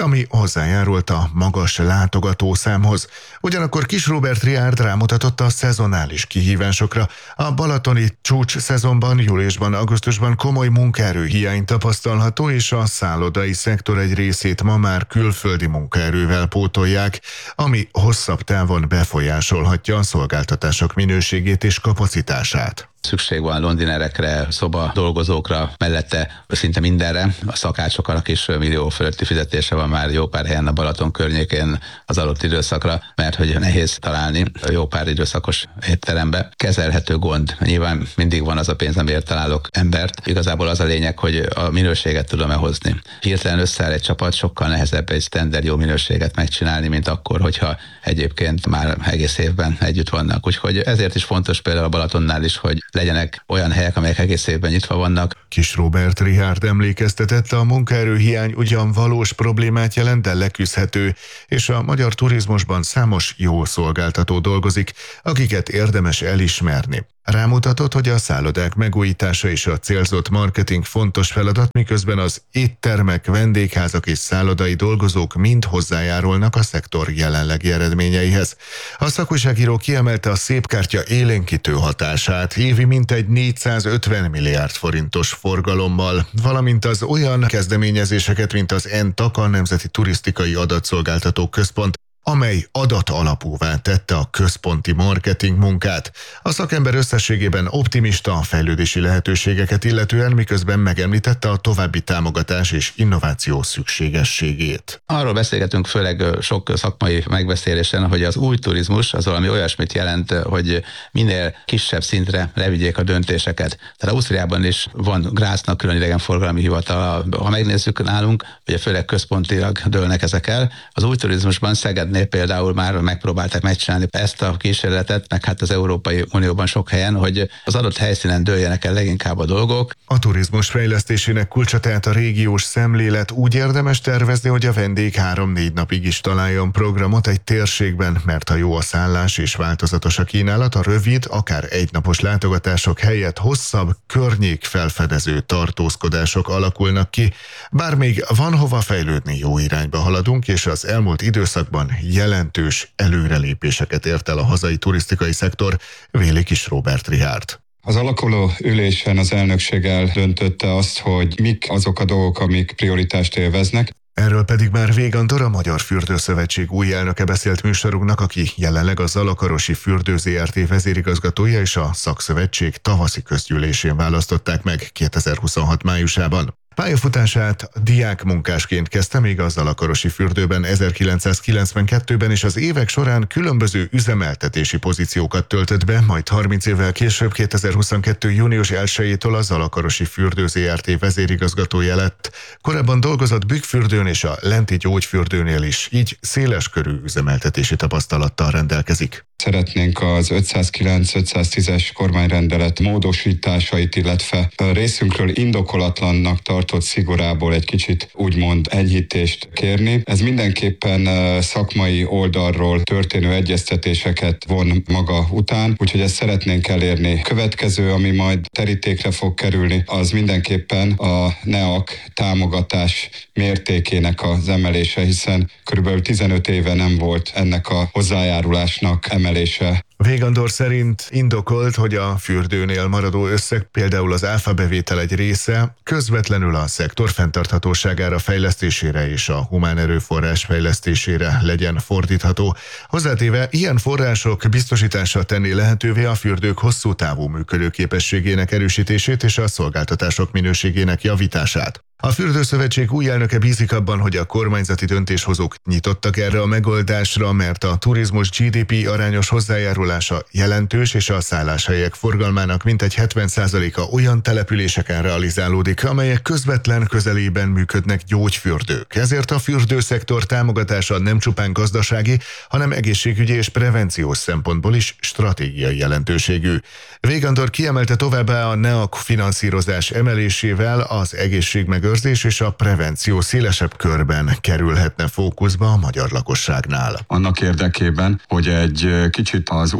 ami hozzájárult a magas látogatószámhoz. Ugyanakkor Kiss Róbert Richárd rámutatott a szezonális kihívásokra. A balatoni csúcs szezonban, júliusban, augusztusban komoly munkaerő hiány tapasztalható, és a szállodai szektor egy részét ma már külföldi munkaerővel pótolják, ami hosszabb távon befolyásolhatja a szolgáltatások minőségét és kapacitását. Szükség van londinerekre, szoba dolgozókra, mellette szinte mindenre. A szakácsoknak is millió fölötti fizetése van már jó pár helyen a Balaton környékén az adott időszakra, mert hogy nehéz találni jó pár időszakos étterembe. Kezelhető gond. Nyilván mindig van az a pénz, amiért találok embert. Igazából az a lényeg, hogy a minőséget tudom-e hozni. Hirtelen összeáll egy csapat, sokkal nehezebb egy standard jó minőséget megcsinálni, mint akkor, hogyha egyébként már egész évben együtt vannak. Úgyhogy ezért is fontos például a Balatonnál is, hogy legyenek olyan helyek, amelyek egész évben nyitva vannak. Kiss Róbert Richárd emlékeztetett, a munkaerőhiány ugyan valós problémát jelent, de leküzdhető, és a magyar turizmusban számos jó szolgáltató dolgozik, akiket érdemes elismerni. Rámutatott, hogy a szállodák megújítása és a célzott marketing fontos feladat, miközben az éttermek, vendégházak és szállodai dolgozók mind hozzájárulnak a szektor jelenlegi eredményeihez. A szakújságíró kiemelte a szépkártya élénkítő hatását, évi mintegy négyszázötven milliárd forintos forgalommal, valamint az olyan kezdeményezéseket, mint az en té á ká, a Nemzeti Turisztikai Adatszolgáltató Központ, amely adatalapúvá tette a központi marketing munkát. A szakember összességében optimista a fejlődési lehetőségeket illetően, miközben megemlítette a további támogatás és innováció szükségességét. Arról beszélgetünk főleg sok szakmai megbeszélésen, hogy az új turizmus az valami olyasmit jelent, hogy minél kisebb szintre levigyék a döntéseket. Tehát Ausztriában is van Graznak külön idegenforgalmi hivatal. Ha megnézzük nálunk, ugye főleg központilag dőlnek ezek el. Az új turizmusban Szeged például már megpróbálták megcsinálni ezt a kísérletet, meg hát az Európai Unióban sok helyen, hogy az adott helyszínen dőljenek el leginkább a dolgok. A turizmus fejlesztésének kulcsa tehát a régiós szemlélet. Úgy érdemes tervezni, hogy a vendég három-négy napig is találjon programot egy térségben, mert ha jó a szállás és változatos a kínálat, a rövid, akár egynapos látogatások helyett hosszabb, környék felfedező tartózkodások alakulnak ki. Bár még van hova fejlődni, jó irányba haladunk, és az elmúlt időszakban jelentős előrelépéseket ért el a hazai turisztikai szektor, véli Kiss Róbert Richárd. Az alakuló ülésen az elnökség eldöntötte azt, hogy mik azok a dolgok, amik prioritást élveznek. Erről pedig már Végandor, a Magyar Fürdőszövetség új elnöke beszélt műsorunknak, aki jelenleg a Zalakarosi Fürdő zé er té vezérigazgatója, és a szakszövetség tavaszi közgyűlésén választották meg kétezer-huszonhat májusában. Pályafutását diákmunkásként kezdte még a Zalakarosi fürdőben ezerkilencszázkilencvenkettőben, és az évek során különböző üzemeltetési pozíciókat töltött be, majd harminc évvel később kétezer-huszonkettő június elsejétől a Zalakarosi Fürdő zé er té vezérigazgatója lett. Korábban dolgozott Bükkfürdőn és a Lenti Gyógyfürdőnél is, így széleskörű üzemeltetési tapasztalattal rendelkezik. Szeretnénk az ötszázkilenc ötszáztízes kormányrendelet módosításait, illetve a részünkről indokolatlannak tartott szigorából egy kicsit úgymond enyhítést kérni. Ez mindenképpen szakmai oldalról történő egyeztetéseket von maga után, úgyhogy ezt szeretnénk elérni. Következő, ami majd terítékre fog kerülni, az mindenképpen a NEAK támogatás mértékének az emelése, hiszen körülbelül tizenöt éve nem volt ennek a hozzájárulásnak emelése. Végandor szerint indokolt, hogy a fürdőnél maradó összeg, például az áfa bevétel egy része, közvetlenül a szektor fenntarthatóságára, fejlesztésére és a humán erőforrás fejlesztésére legyen fordítható. Hozzátéve, ilyen források biztosítása tenné lehetővé a fürdők hosszú távú működőképességének erősítését és a szolgáltatások minőségének javítását. A Fürdőszövetség új elnöke bízik abban, hogy a kormányzati döntéshozók nyitottak erre a megoldásra, mert a turizmus gé dé pé arányos hozzájárulása jelentős, és a szálláshelyek forgalmának mintegy hetven százaléka olyan településeken realizálódik, amelyek közvetlen közelében működnek gyógyfürdők. Ezért a fürdőszektor támogatása nem csupán gazdasági, hanem egészségügyi és prevenciós szempontból is stratégiai jelentőségű. Végandor kiemelte továbbá, a NEAK finanszírozás emelésével az egészségmegőrzés és a prevenció szélesebb körben kerülhetne fókuszba a magyar lakosságnál. Annak érdekében, hogy egy kicsit az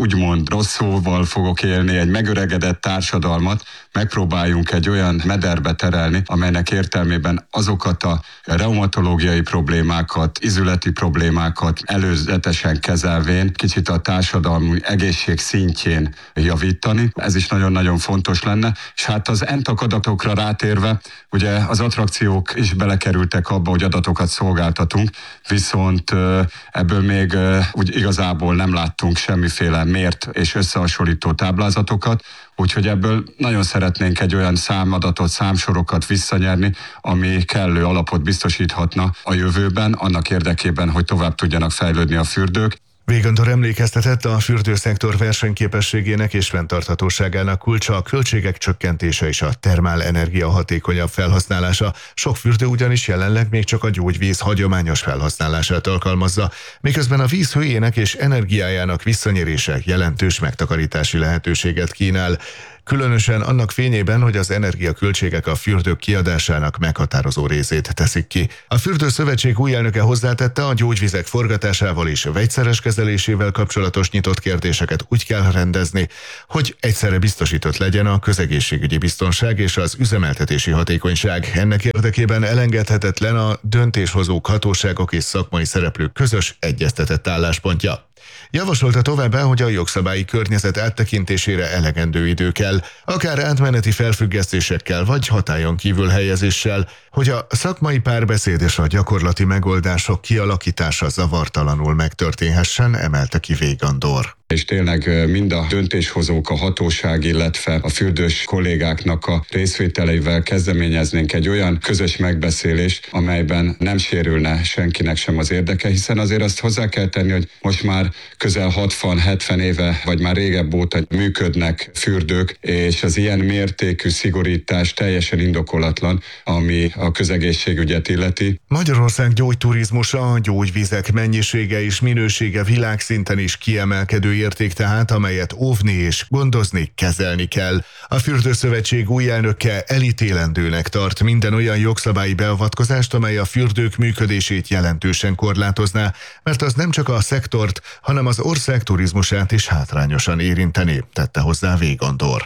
úgymond rossz szóval fogok élni, egy megöregedett társadalmat megpróbáljunk egy olyan mederbe terelni, amelynek értelmében azokat a reumatológiai problémákat, izületi problémákat előzetesen kezelvén kicsit a társadalmi egészség szintjén javítani. Ez is nagyon-nagyon fontos lenne. És hát az entak adatokra rátérve, ugye az attrakciók is belekerültek abba, hogy adatokat szolgáltatunk, viszont ebből még úgy igazából nem láttunk semmiféle mért és összehasonlító táblázatokat, úgyhogy ebből nagyon szeretnénk egy olyan számadatot, számsorokat visszanyerni, ami kellő alapot biztosíthatna a jövőben, annak érdekében, hogy tovább tudjanak fejlődni a fürdők. Wegendorf emlékeztetett, a fürdőszektor versenyképességének és fenntarthatóságának kulcsa a költségek csökkentése és a termálenergia hatékonyabb felhasználása. Sok fürdő ugyanis jelenleg még csak a gyógyvíz hagyományos felhasználását alkalmazza, miközben a víz hőjének és energiájának visszanyerése jelentős megtakarítási lehetőséget kínál. Különösen annak fényében, hogy az energiaköltségek a fürdők kiadásának meghatározó részét teszik ki. A Fürdőszövetség új elnöke hozzátette, a gyógyvizek forgatásával és vegyszeres kezelésével kapcsolatos nyitott kérdéseket úgy kell rendezni, hogy egyszerre biztosított legyen a közegészségügyi biztonság és az üzemeltetési hatékonyság. Ennek érdekében elengedhetetlen a döntéshozók, hatóságok és szakmai szereplők közös egyeztetett álláspontja. Javasolta továbbá, hogy a jogszabályi környezet áttekintésére elegendő idő kell, akár átmeneti felfüggesztésekkel vagy hatályon kívül helyezéssel, hogy a szakmai párbeszéd és a gyakorlati megoldások kialakítása zavartalanul megtörténhessen, emelte ki Wegendorf. És tényleg mind a döntéshozók, a hatóság, illetve a fürdős kollégáknak a részvételeivel kezdeményeznénk egy olyan közös megbeszélést, amelyben nem sérülne senkinek sem az érdeke, hiszen azért azt hozzá kell tenni, hogy most már közel hatvan-hetven éve, vagy már régebb óta működnek fürdők, és az ilyen mértékű szigorítás teljesen indokolatlan, ami a közegészségügyet illeti. Magyarország gyógyturizmusa, a gyógyvizek mennyisége és minősége világszinten is kiemelkedő érték tehát, amelyet óvni és gondozni, kezelni kell. A Fürdőszövetség új elnöke elítélendőnek tart minden olyan jogszabályi beavatkozást, amely a fürdők működését jelentősen korlátozná, mert az nem csak a szektort, hanem az ország turizmusát is hátrányosan érinteni, tette hozzá Wegendorf.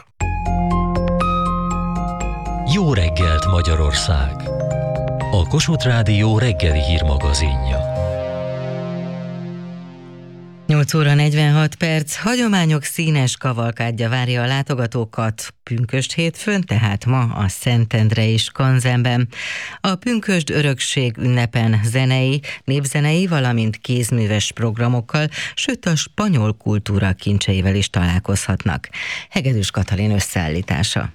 Jó reggelt Magyarország! A Kossuth Rádió reggeli hírmagazinja. nyolc óra negyvenhat perc, hagyományok színes kavalkádja várja a látogatókat pünkösd hétfőn, tehát ma a Szentendrei Skanzenben. A pünkösd örökség ünnepen zenei, népzenei, valamint kézműves programokkal, sőt a spanyol kultúra kincseivel is találkozhatnak. Hegedűs Katalin összeállítása.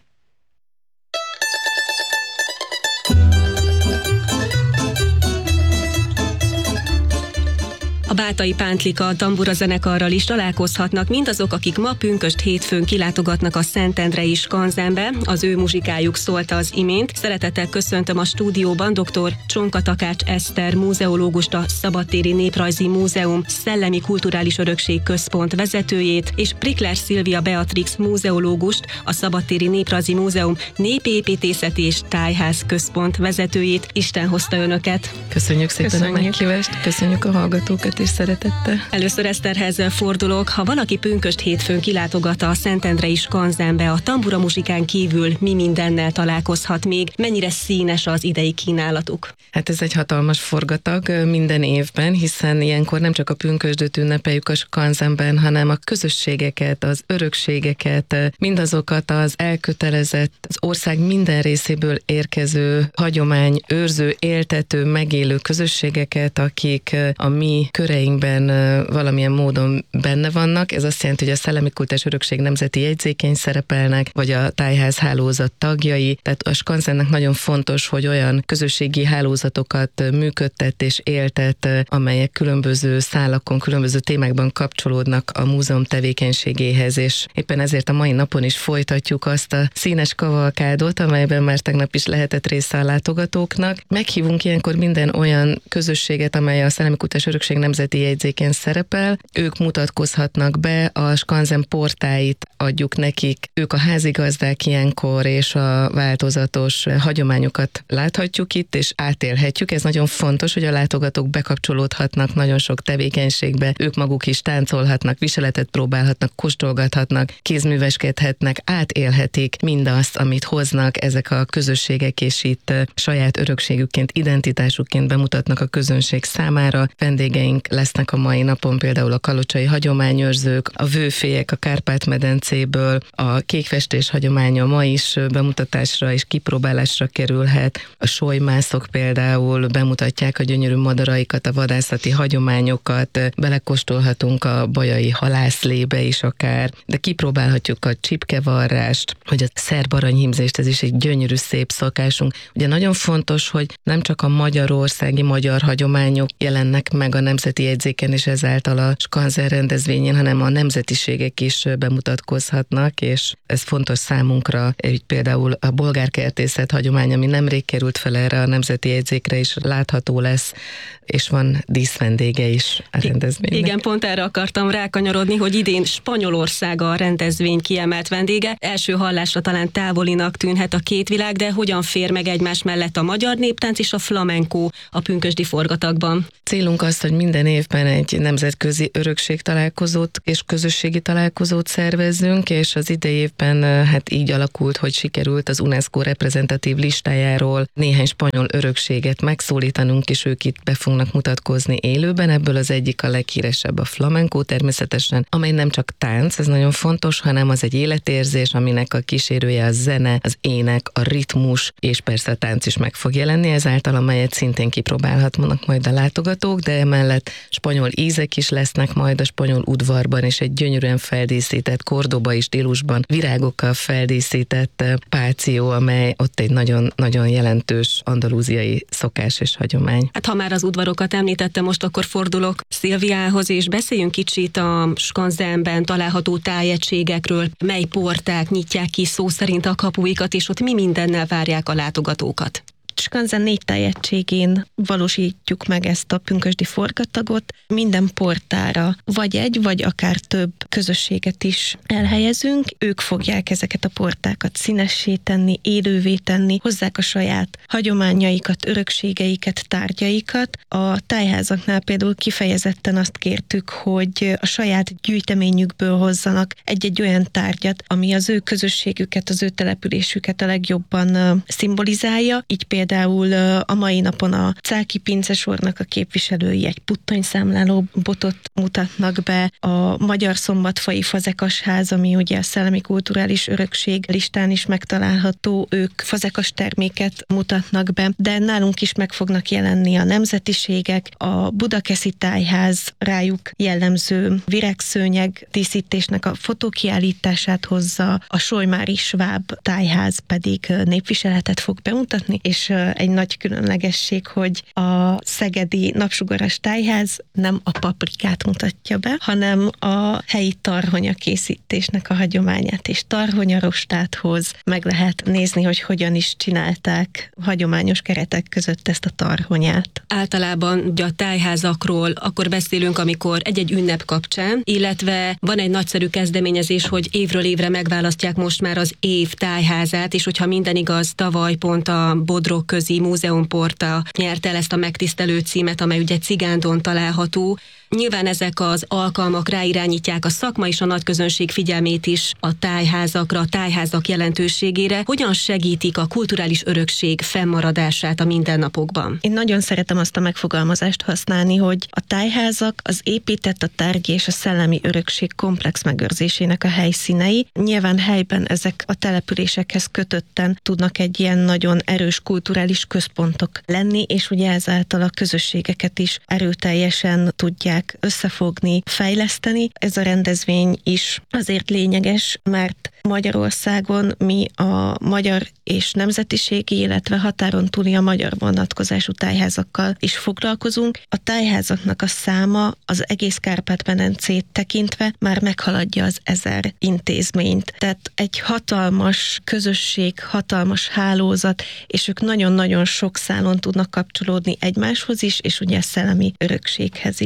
A Bátai Pántlika tambura zenekarral is találkozhatnak mindazok, akik ma pünkösd hétfőn kilátogatnak a Szentendrei Skanzenbe. Az ő muzsikájuk szólt az imént. Szeretettel köszöntöm a stúdióban dr. Csonka Takács Eszter múzeológust, a Szabadtéri Néprajzi Múzeum Szellemi Kulturális Örökség Központ vezetőjét, és Prikler Szilvia Beatrix múzeológust, a Szabadtéri Néprajzi Múzeum Népépítészeti és Tájház Központ vezetőjét. Isten hozta önöket. Köszönjük szépen Köszönjük. a meghívást, köszönjük a hallgatókat és szeretettel. Először Eszterhez fordulok. Ha valaki pünkösd hétfőn kilátogat a Szentendrei Skanzenbe, a tambura muzsikán kívül mi mindennel találkozhat még? Mennyire színes az idei kínálatuk? Hát ez egy hatalmas forgatag minden évben, hiszen ilyenkor nem csak a pünkösdöt ünnepeljük a Skanzenben, hanem a közösségeket, az örökségeket, mindazokat az elkötelezett, az ország minden részéből érkező hagyomány, őrző, éltető, megélő közösségeket, akik a mi köreinkben valamilyen módon benne vannak. Ez azt jelenti, hogy a Szellemi Kultúrás Örökség nemzeti jegyzékén szerepelnek, vagy a tájház hálózat tagjai. Tehát a Skanzennek nagyon fontos, hogy olyan közösségi hálózatokat működtet és éltet, amelyek különböző szálakon, különböző témákban kapcsolódnak a múzeum tevékenységéhez, és éppen ezért a mai napon is folytatjuk azt a színes kavalkádot, amelyben már tegnap is lehetett része a látogatóknak. Meghívunk ilyenkor minden olyan közösséget, amely a Szellemi Kultúrás Örökség nemzeti nemzeti jegyzéken szerepel. Ők mutatkozhatnak be, a skanzen portáit adjuk nekik, ők a házigazdák ilyenkor, és a változatos hagyományokat láthatjuk itt, és átélhetjük. Ez nagyon fontos, hogy a látogatók bekapcsolódhatnak nagyon sok tevékenységbe, ők maguk is táncolhatnak, viseletet próbálhatnak, kóstolgathatnak, kézműveskedhetnek, átélhetik mindazt, amit hoznak ezek a közösségek, és itt saját örökségükként, identitásukként bemutatnak a közönség számára. Vendégeink lesznek a mai napon például a kalocsai hagyományőrzők, a vőfélyek a Kárpát-medencéből, a kékfestés hagyománya ma is bemutatásra és kipróbálásra kerülhet. A solymászok például bemutatják a gyönyörű madaraikat, a vadászati hagyományokat, belekóstolhatunk a bajai halászlébe is akár, de kipróbálhatjuk a csipkevarrást, vagy a szerb aranyhímzést, ez is egy gyönyörű szép szokásunk. Ugye nagyon fontos, hogy nem csak a magyarországi magyar hagyományok jelennek meg a nemzeti jegyzéken és ezáltal a skanzen rendezvényen, hanem a nemzetiségek is bemutatkozhatnak, és ez fontos számunkra, hogy például a bolgárkertészet hagyomány, ami nemrég került fel erre a nemzeti jegyzékre is látható lesz, és van díszvendége is a rendezvénynek. Igen, pont erre akartam rákanyarodni, hogy idén Spanyolország a rendezvény kiemelt vendége. Első hallásra talán távolinak tűnhet a két világ, de hogyan fér meg egymás mellett a magyar néptánc és a flamenco a pünkösdi forgatagban? Célunk az, hogy minden évben egy nemzetközi örökség találkozót és közösségi találkozót szervezzünk, és az idei évben hát így alakult, hogy sikerült az UNESCO reprezentatív listájáról néhány spanyol örökséget megszólítanunk, és ők itt be fognak mutatkozni élőben. Ebből az egyik a leghíresebb a flamenco természetesen, amely nem csak tánc, ez nagyon fontos, hanem az egy életérzés, aminek a kísérője a zene, az ének, a ritmus, és persze a tánc is meg fog jelenni ezáltal, amelyet szintén kipróbálhatnak majd a látogatók, de emellett spanyol ízek is lesznek majd a spanyol udvarban, és egy gyönyörűen feldíszített, Kordoba és stílusban virágokkal feldíszített páció, amely ott egy nagyon, nagyon jelentős andalúziai szokás és hagyomány. Hát ha már az udvarokat említette, most akkor fordulok Szilviához, és beszéljünk kicsit a skanzenben található tájegységekről, mely porták nyitják ki szó szerint a kapuikat, és ott mi mindennel várják a látogatókat. Skanzen négy tájegységén valósítjuk meg ezt a pünkösdi forgatagot. Minden portára vagy egy, vagy akár több közösséget is elhelyezünk. Ők fogják ezeket a portákat színessé tenni, élővé tenni, hozzák a saját hagyományaikat, örökségeiket, tárgyaikat. A tájházaknál például kifejezetten azt kértük, hogy a saját gyűjteményükből hozzanak egy-egy olyan tárgyat, ami az ő közösségüket, az ő településüket a legjobban szimbolizálja. Így például Például a mai napon a Cáki pincesornak a képviselői egy puttonyszámláló botot mutatnak be, a Magyar Szombatfai Fazekasház, ami ugye a szellemi kulturális örökség listán is megtalálható, ők fazekas terméket mutatnak be, de nálunk is meg fognak jelenni a nemzetiségek, a Budakeszi Tájház rájuk jellemző virágszőnyeg díszítésnek a fotókiállítását hozza, a Solymári Sváb Tájház pedig népviseletet fog bemutatni, és egy nagy különlegesség, hogy a szegedi Napsugaras Tájház nem a paprikát mutatja be, hanem a helyi tarhonya készítésnek a hagyományát, és tarhonyarostát hoz. Meg lehet nézni, hogy hogyan is csinálták hagyományos keretek között ezt a tarhonyát. Általában ugye a tájházakról akkor beszélünk, amikor egy-egy ünnep kapcsán, illetve van egy nagyszerű kezdeményezés, hogy évről évre megválasztják most már az év tájházát, és hogyha minden igaz, tavaly pont a Bodrog közi múzeumporta nyerte el ezt a megtisztelő címet, amely ugye Cigándon található. Nyilván ezek az alkalmak ráirányítják a szakma és a nagyközönség figyelmét is a tájházakra, a tájházak jelentőségére. Hogyan segítik a kulturális örökség fennmaradását a mindennapokban? Én nagyon szeretem azt a megfogalmazást használni, hogy a tájházak az épített, a tárgyi és a szellemi örökség komplex megőrzésének a helyszínei. Nyilván helyben ezek a településekhez kötötten tudnak egy ilyen nagyon erős kulturális központok lenni, és ugye ezáltal a közösségeket is erőteljesen tudják összefogni, fejleszteni. Ez a rendezvény is azért lényeges, mert Magyarországon mi a magyar és nemzetiségi, illetve határon túli a magyar vonatkozású tájházakkal is foglalkozunk. A tájházaknak a száma az egész Kárpát-medencét tekintve már meghaladja az ezer intézményt. Tehát egy hatalmas közösség, hatalmas hálózat, és ők nagyon-nagyon sok szálon tudnak kapcsolódni egymáshoz is, és ugye a szellemi örökséghez is. Ez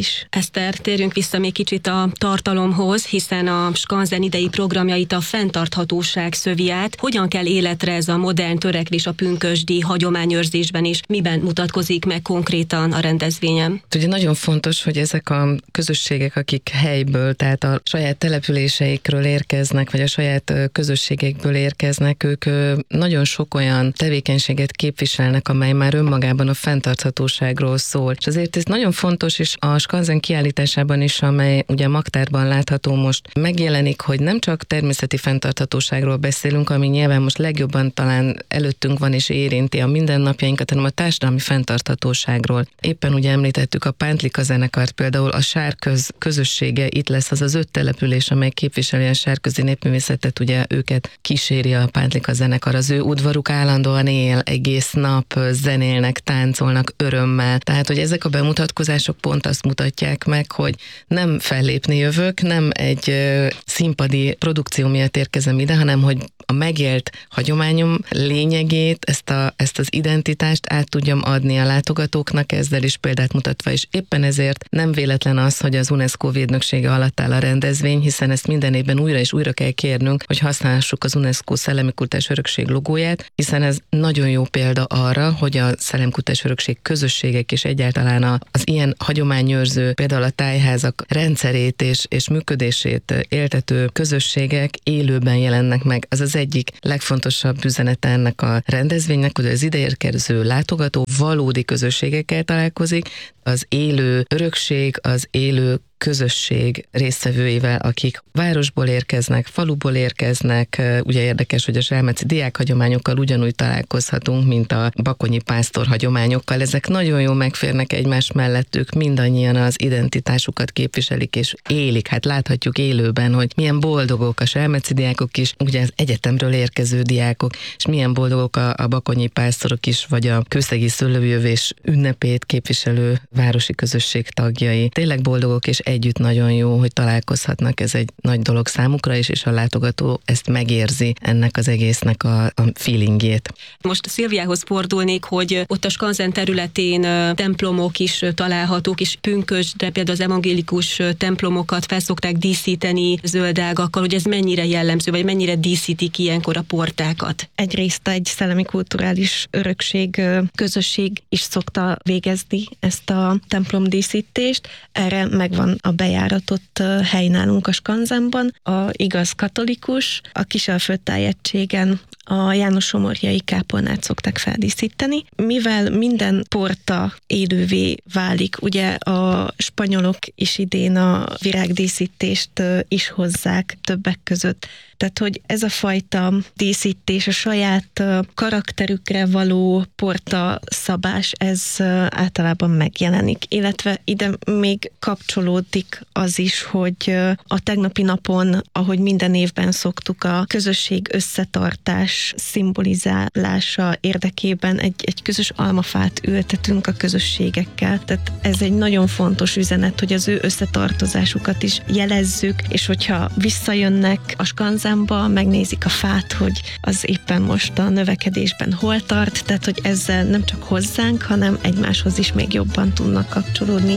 Eszter, térjünk vissza még kicsit a tartalomhoz, hiszen a Skanzen idei programjait a fenntarthatóság szövi át. Hogyan kell életre ez a modern törekvés a pünkösdi hagyományőrzésben is? Miben mutatkozik meg konkrétan a rendezvényen? Ugye nagyon fontos, hogy ezek a közösségek, akik helyből, tehát a saját településeikről érkeznek, vagy a saját közösségekből érkeznek, ők nagyon sok olyan tevékenységet képviselnek, amely már önmagában a fenntarthatóságról szól. És azért ez nagyon fontos, és a Skanzen kiállításában is, amely ugye Magtárban látható most, megjelenik, hogy nem csak természeti fenntarthatóságról beszélünk, ami nyilván most legjobban talán előttünk van és érinti a mindennapjainkat, hanem a társadalmi fenntarthatóságról. Éppen ugye említettük a Pántlika zenekart, például a Sárköz közössége, itt lesz az az öt település, amely képviseli a sárközi népművészetet, ugye őket kíséri a Pántlika zenekar, az ő udvaruk állandóan él, egész nap zenélnek, táncolnak örömmel. Tehát, hogy ezek a bemutatkozások pont azt mutatják meg, hogy nem fellépni jövök, nem egy ö, színpadi produkció miatt érkezem ide, hanem hogy a megélt hagyományom lényegét, ezt, a, ezt az identitást át tudjam adni a látogatóknak, ezzel is példát mutatva, és éppen ezért nem véletlen az, hogy az UNESCO védnöksége alatt áll a rendezvény, hiszen ezt minden évben újra és újra kell kérnünk, hogy használhassuk az UNESCO Szellemi Kultúrás Örökség logóját, hiszen ez nagyon jó példa arra, hogy a Szellemi Kultúrás Örökség közösségek és egyáltalán az ilyen hagyományőrző, például a tájházak rendszerét és, és működését éltető közösségek élőben jelennek meg. Ez az egyik legfontosabb üzenete ennek a rendezvénynek, hogy az ideérkező látogató valódi közösségekkel találkozik, az élő örökség, az élő közösség résztvevőivel, akik városból érkeznek, faluból érkeznek. Ugye érdekes, hogy a selmeci diákhagyományokkal ugyanúgy találkozhatunk, mint a bakonyi pásztor hagyományokkal. Ezek nagyon jól megférnek egymás mellett, ők mindannyian az identitásukat képviselik és élik. Hát láthatjuk élőben, hogy milyen boldogok a selmeci diákok is, ugye az egyetemről érkező diákok, és milyen boldogok a, a bakonyi pásztorok is, vagy a kőszegi szőlőjövés ünnepét képviselő városi közösség tagjai. Tényleg boldogok, és együtt nagyon jó, hogy találkozhatnak, ez egy nagy dolog számukra is, és a látogató ezt megérzi, ennek az egésznek a, a feelingjét. Most Szilviához fordulnék, hogy ott a Skanzen területén templomok is találhatók, és pünkösdre például az evangélikus templomokat felszokták díszíteni zöldágakkal, hogy ez mennyire jellemző, vagy mennyire díszítik ilyenkor a portákat? Egyrészt egy szellemi kulturális örökség közösség is szokta végezni ezt a templomdíszítést. Erre megvan a bejáratott hely nálunk a Skanzenban. A igaz katolikus, a Kisalföld tájegységen a János Somorjai kápolnát szokták feldíszíteni. Mivel minden porta élővé válik, ugye a spanyolok is idén a virágdíszítést is hozzák többek között. Tehát, hogy ez a fajta díszítés, a saját karakterükre való porta szabás, ez általában megjelenik. Illetve ide még kapcsolódik az is, hogy a tegnapi napon, ahogy minden évben szoktuk, a közösség összetartás szimbolizálása érdekében egy, egy közös almafát ültetünk a közösségekkel. Tehát ez egy nagyon fontos üzenet, hogy az ő összetartozásukat is jelezzük, és hogyha visszajönnek a Skanzenba, megnézik a fát, hogy az éppen most a növekedésben hol tart, tehát hogy ezzel nem csak hozzánk, hanem egymáshoz is még jobban tudnak kapcsolódni.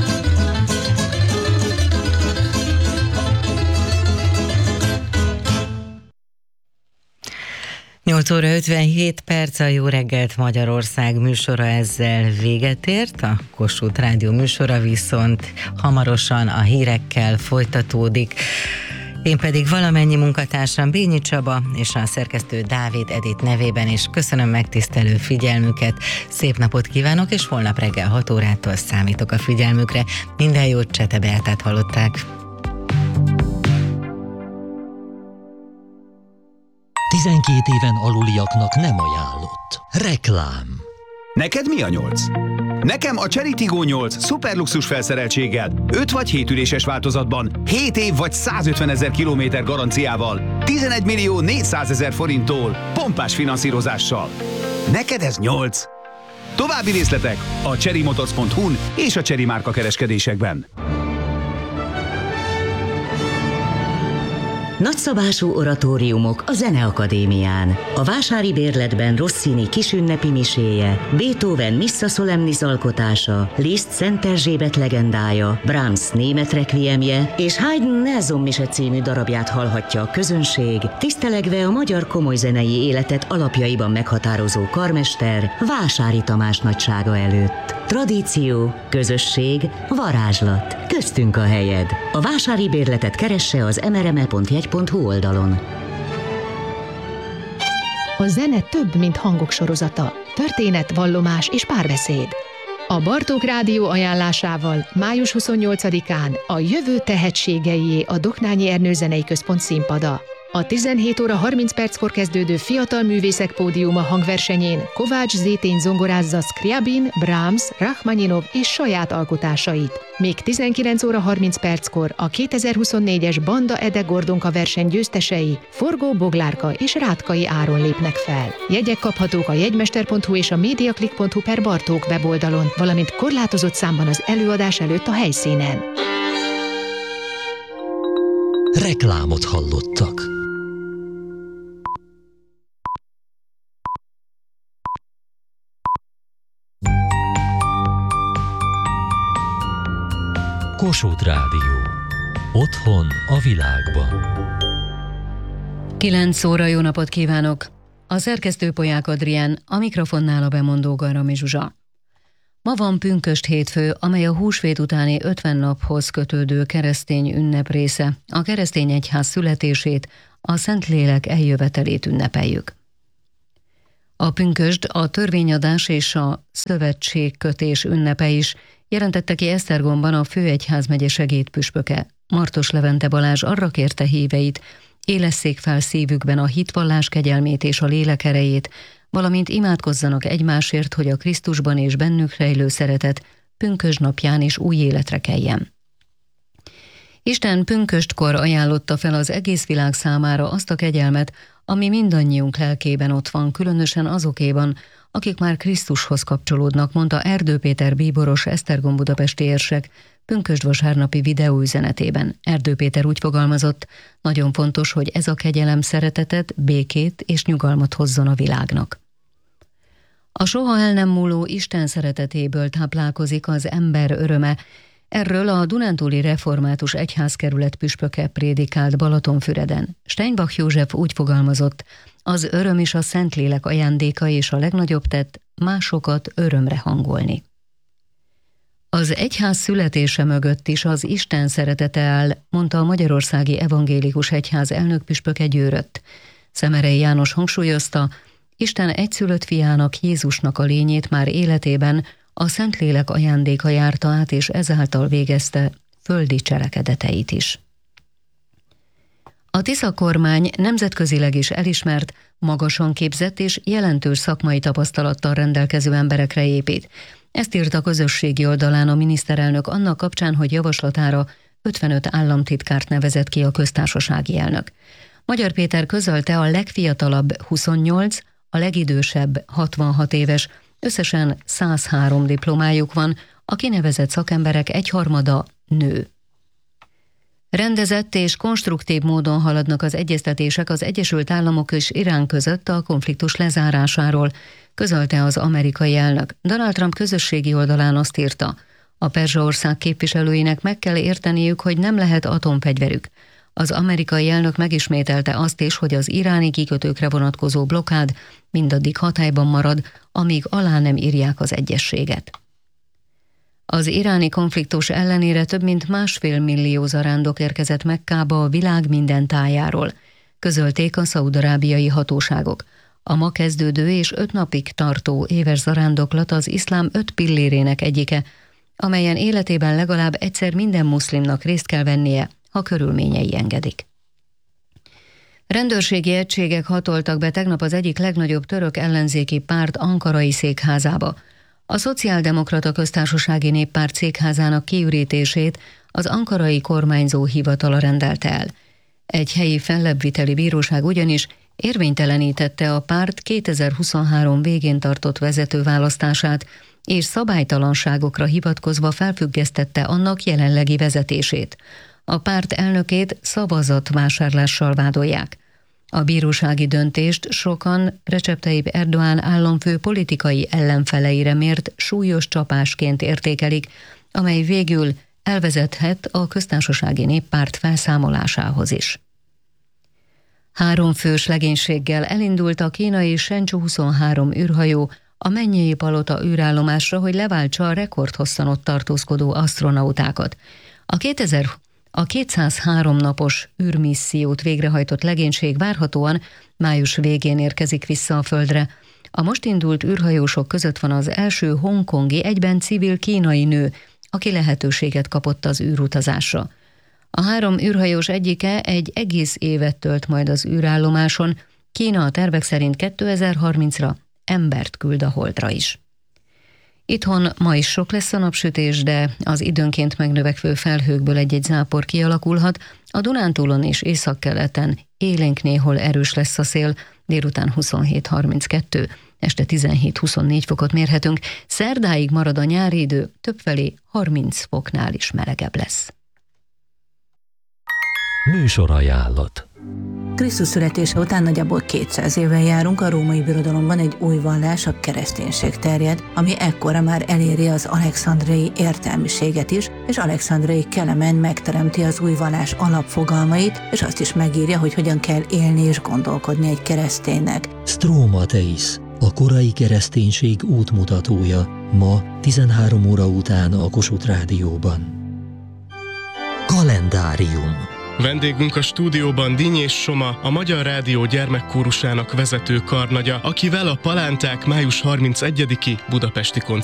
nyolc óra ötvenhét perc, a Jó reggelt Magyarország műsora ezzel véget ért. A Kossuth Rádió műsora viszont hamarosan a hírekkel folytatódik. Én pedig valamennyi munkatársam, Bényi Csaba és a szerkesztő Dávid Edith nevében is köszönöm megtisztelő figyelmüket, szép napot kívánok, és holnap reggel hat órától számítok a figyelmükre. Minden jót, Csete Beátát hallották. tizenkét éven aluliaknak nem ajánlott. Reklám. Neked mi a nyolc? Nekem a Chery Tiggo nyolc szuperluxus felszereltséggel, öt vagy hét üléses változatban, hét év vagy százötven ezer kilométer garanciával, tizenegy millió négyszázezer forinttól, pompás finanszírozással. Neked ez nyolc? További részletek a cherrymotors pont hu-n és a Chery márka kereskedésekben. Nagyszabású oratóriumok a Zeneakadémián. A vásári bérletben Rossini kisünnepi miséje, Beethoven Missa Solemnis alkotása, Liszt Szent Erzsébet legendája, Brahms német requiemje és Haydn Nelson mise című darabját hallhatja a közönség, tisztelegve a magyar komolyzenei életet alapjaiban meghatározó karmester Vásári Tamás nagysága előtt. Tradíció, közösség, varázslat. Köztünk a helyed. A vásári bérletet keresse az em er em e pont jegy pont hu oldalon. A zene több, mint hangok sorozata. Történet, vallomás és párbeszéd. A Bartók Rádió ajánlásával május huszonnyolcadikán a jövő tehetségeié a Doknányi Ernő Zenei Központ színpada. A tizenhét óra harminc perckor kezdődő Fiatal Művészek Pódiuma hangversenyén Kovács Zétény zongorázza Scriabin, Brahms, Rachmaninov és saját alkotásait. Még tizenkilenc óra harminc perckor a kétezer-huszonnégyes Banda Ede Gordonka verseny győztesei Forgó Boglárka és Rátkai Áron lépnek fel. Jegyek kaphatók a jegymester pont hu és a mediaclick pont hu per Bartók weboldalon, valamint korlátozott számban az előadás előtt a helyszínen. Reklámot hallottak. Kossuth Rádió. Otthon a világban. kilenc óra, jó napot kívánok! A szerkesztő Polyák Adrián, a mikrofonnál a bemondó Garami Zsuzsa. Ma van pünkösd hétfő, amely a húsvét utáni ötven naphoz kötődő keresztény ünnep része. A keresztény egyház születését, a Szentlélek eljövetelét ünnepeljük. A pünkösd a törvényadás és a szövetségkötés ünnepe is, jelentette ki Esztergomban a főegyházmegye segédpüspöke. Martos Levente Balázs arra kérte híveit, élesszék fel szívükben a hitvallás kegyelmét és a lélek erejét, valamint imádkozzanak egymásért, hogy a Krisztusban és bennük rejlő szeretet pünkösd napján is új életre keljen. Isten pünköstkor ajánlotta fel az egész világ számára azt a kegyelmet, ami mindannyiunk lelkében ott van, különösen azokéban, akik már Krisztushoz kapcsolódnak, mondta Erdő Péter bíboros Esztergom budapesti érsek pünkösd vasárnapi videóüzenetében. Erdő Péter úgy fogalmazott, nagyon fontos, hogy ez a kegyelem szeretetet, békét és nyugalmat hozzon a világnak. A soha el nem múló Isten szeretetéből táplálkozik az ember öröme. Erről a Dunántúli Református Egyházkerület püspöke prédikált Balatonfüreden. Steinbach József úgy fogalmazott, az öröm is a Szentlélek ajándéka, és a legnagyobb tett másokat örömre hangolni. Az egyház születése mögött is az Isten szeretete áll, mondta a Magyarországi Evangélikus Egyház elnökpüspöke Győrött. Szemerei János hangsúlyozta, Isten egyszülött fiának, Jézusnak a lényét már életében a Szentlélek ajándéka járta át, és ezáltal végezte földi cselekedeteit is. A Tisza kormány nemzetközileg is elismert, magasan képzett és jelentős szakmai tapasztalattal rendelkező emberekre épít. Ezt írt a közösségi oldalán a miniszterelnök annak kapcsán, hogy javaslatára ötvenöt államtitkárt nevezett ki a köztársasági elnök. Magyar Péter közölte, a legfiatalabb huszonnyolc, a legidősebb hatvanhat éves, összesen száz három diplomájuk van, a kinevezett szakemberek egyharmada nő. Rendezett és konstruktív módon haladnak az egyeztetések az Egyesült Államok és Irán között a konfliktus lezárásáról, közölte az amerikai elnök. Donald Trump közösségi oldalán azt írta, a Perzsaország képviselőinek meg kell érteniük, hogy nem lehet atomfegyverük. Az amerikai elnök megismételte azt is, hogy az iráni kikötőkre vonatkozó blokkád mindaddig hatályban marad, amíg alá nem írják az egyezséget. Az iráni konfliktus ellenére több mint másfél millió zarándok érkezett Mekkába a világ minden tájáról, közölték a szaúd-arábiai hatóságok. A ma kezdődő és öt napig tartó éves zarándoklat az iszlám öt pillérének egyike, amelyen életében legalább egyszer minden muszlimnak részt kell vennie, ha körülményei engedik. Rendőrségi egységek hatoltak be tegnap az egyik legnagyobb török ellenzéki párt ankarai székházába. A Szociáldemokrata Köztársasági Néppárt székházának kiürítését az ankarai kormányzó hivatala rendelte el. Egy helyi fellebbviteli bíróság ugyanis érvénytelenítette a párt kétezer-huszonhárom végén tartott vezetőválasztását, és szabálytalanságokra hivatkozva felfüggesztette annak jelenlegi vezetését. A párt elnökét szavazatvásárlással vádolják. A bírósági döntést sokan Recep Tayyip Erdoğan államfő politikai ellenfeleire mért súlyos csapásként értékelik, amely végül elvezethet a köztársasági néppárt felszámolásához is. Három fős legénységgel elindult a kínai Shenzhou huszonhárom űrhajó a Mennyei Palota űrállomásra, hogy leváltsa a rekordhosszan ott tartózkodó asztronautákat. A kétezer A kétszázhárom napos űrmissziót végrehajtott legénység várhatóan május végén érkezik vissza a Földre. A most indult űrhajósok között van az első hongkongi, egyben civil kínai nő, aki lehetőséget kapott az űrutazásra. A három űrhajós egyike egy egész évet tölt majd az űrállomáson, Kína a tervek szerint kétezer-harmincra embert küld a Holdra is. Itthon ma is sok lesz a napsütés, de az időnként megnövekvő felhőkből egy-egy zápor kialakulhat, a Dunántúlon és északkeleten élénk néhol erős lesz a szél, délután huszonhét harminckettő, este tizenhét-huszonnégy fokot mérhetünk, szerdáig marad a nyári idő, többfelé harminc foknál is melegebb lesz. Műsorajánlat. Krisztus születése után nagyjából kétszáz évvel járunk, a római birodalomban egy új vallás, a kereszténység terjed, ami ekkora már eléri az alexandriai értelmiséget is, és Alexandriai Kelemen megteremti az új vallás alapfogalmait, és azt is megírja, hogy hogyan kell élni és gondolkodni egy kereszténynek. Stromateis, a korai kereszténység útmutatója, ma tizenhárom óra után a Kossuth Rádióban. Kalendárium. Vendégünk a stúdióban Dinnyés Soma, a Magyar Rádió gyermekkórusának vezető karnagya, akivel a Palánták május harmincegyediki budapesti koncertjét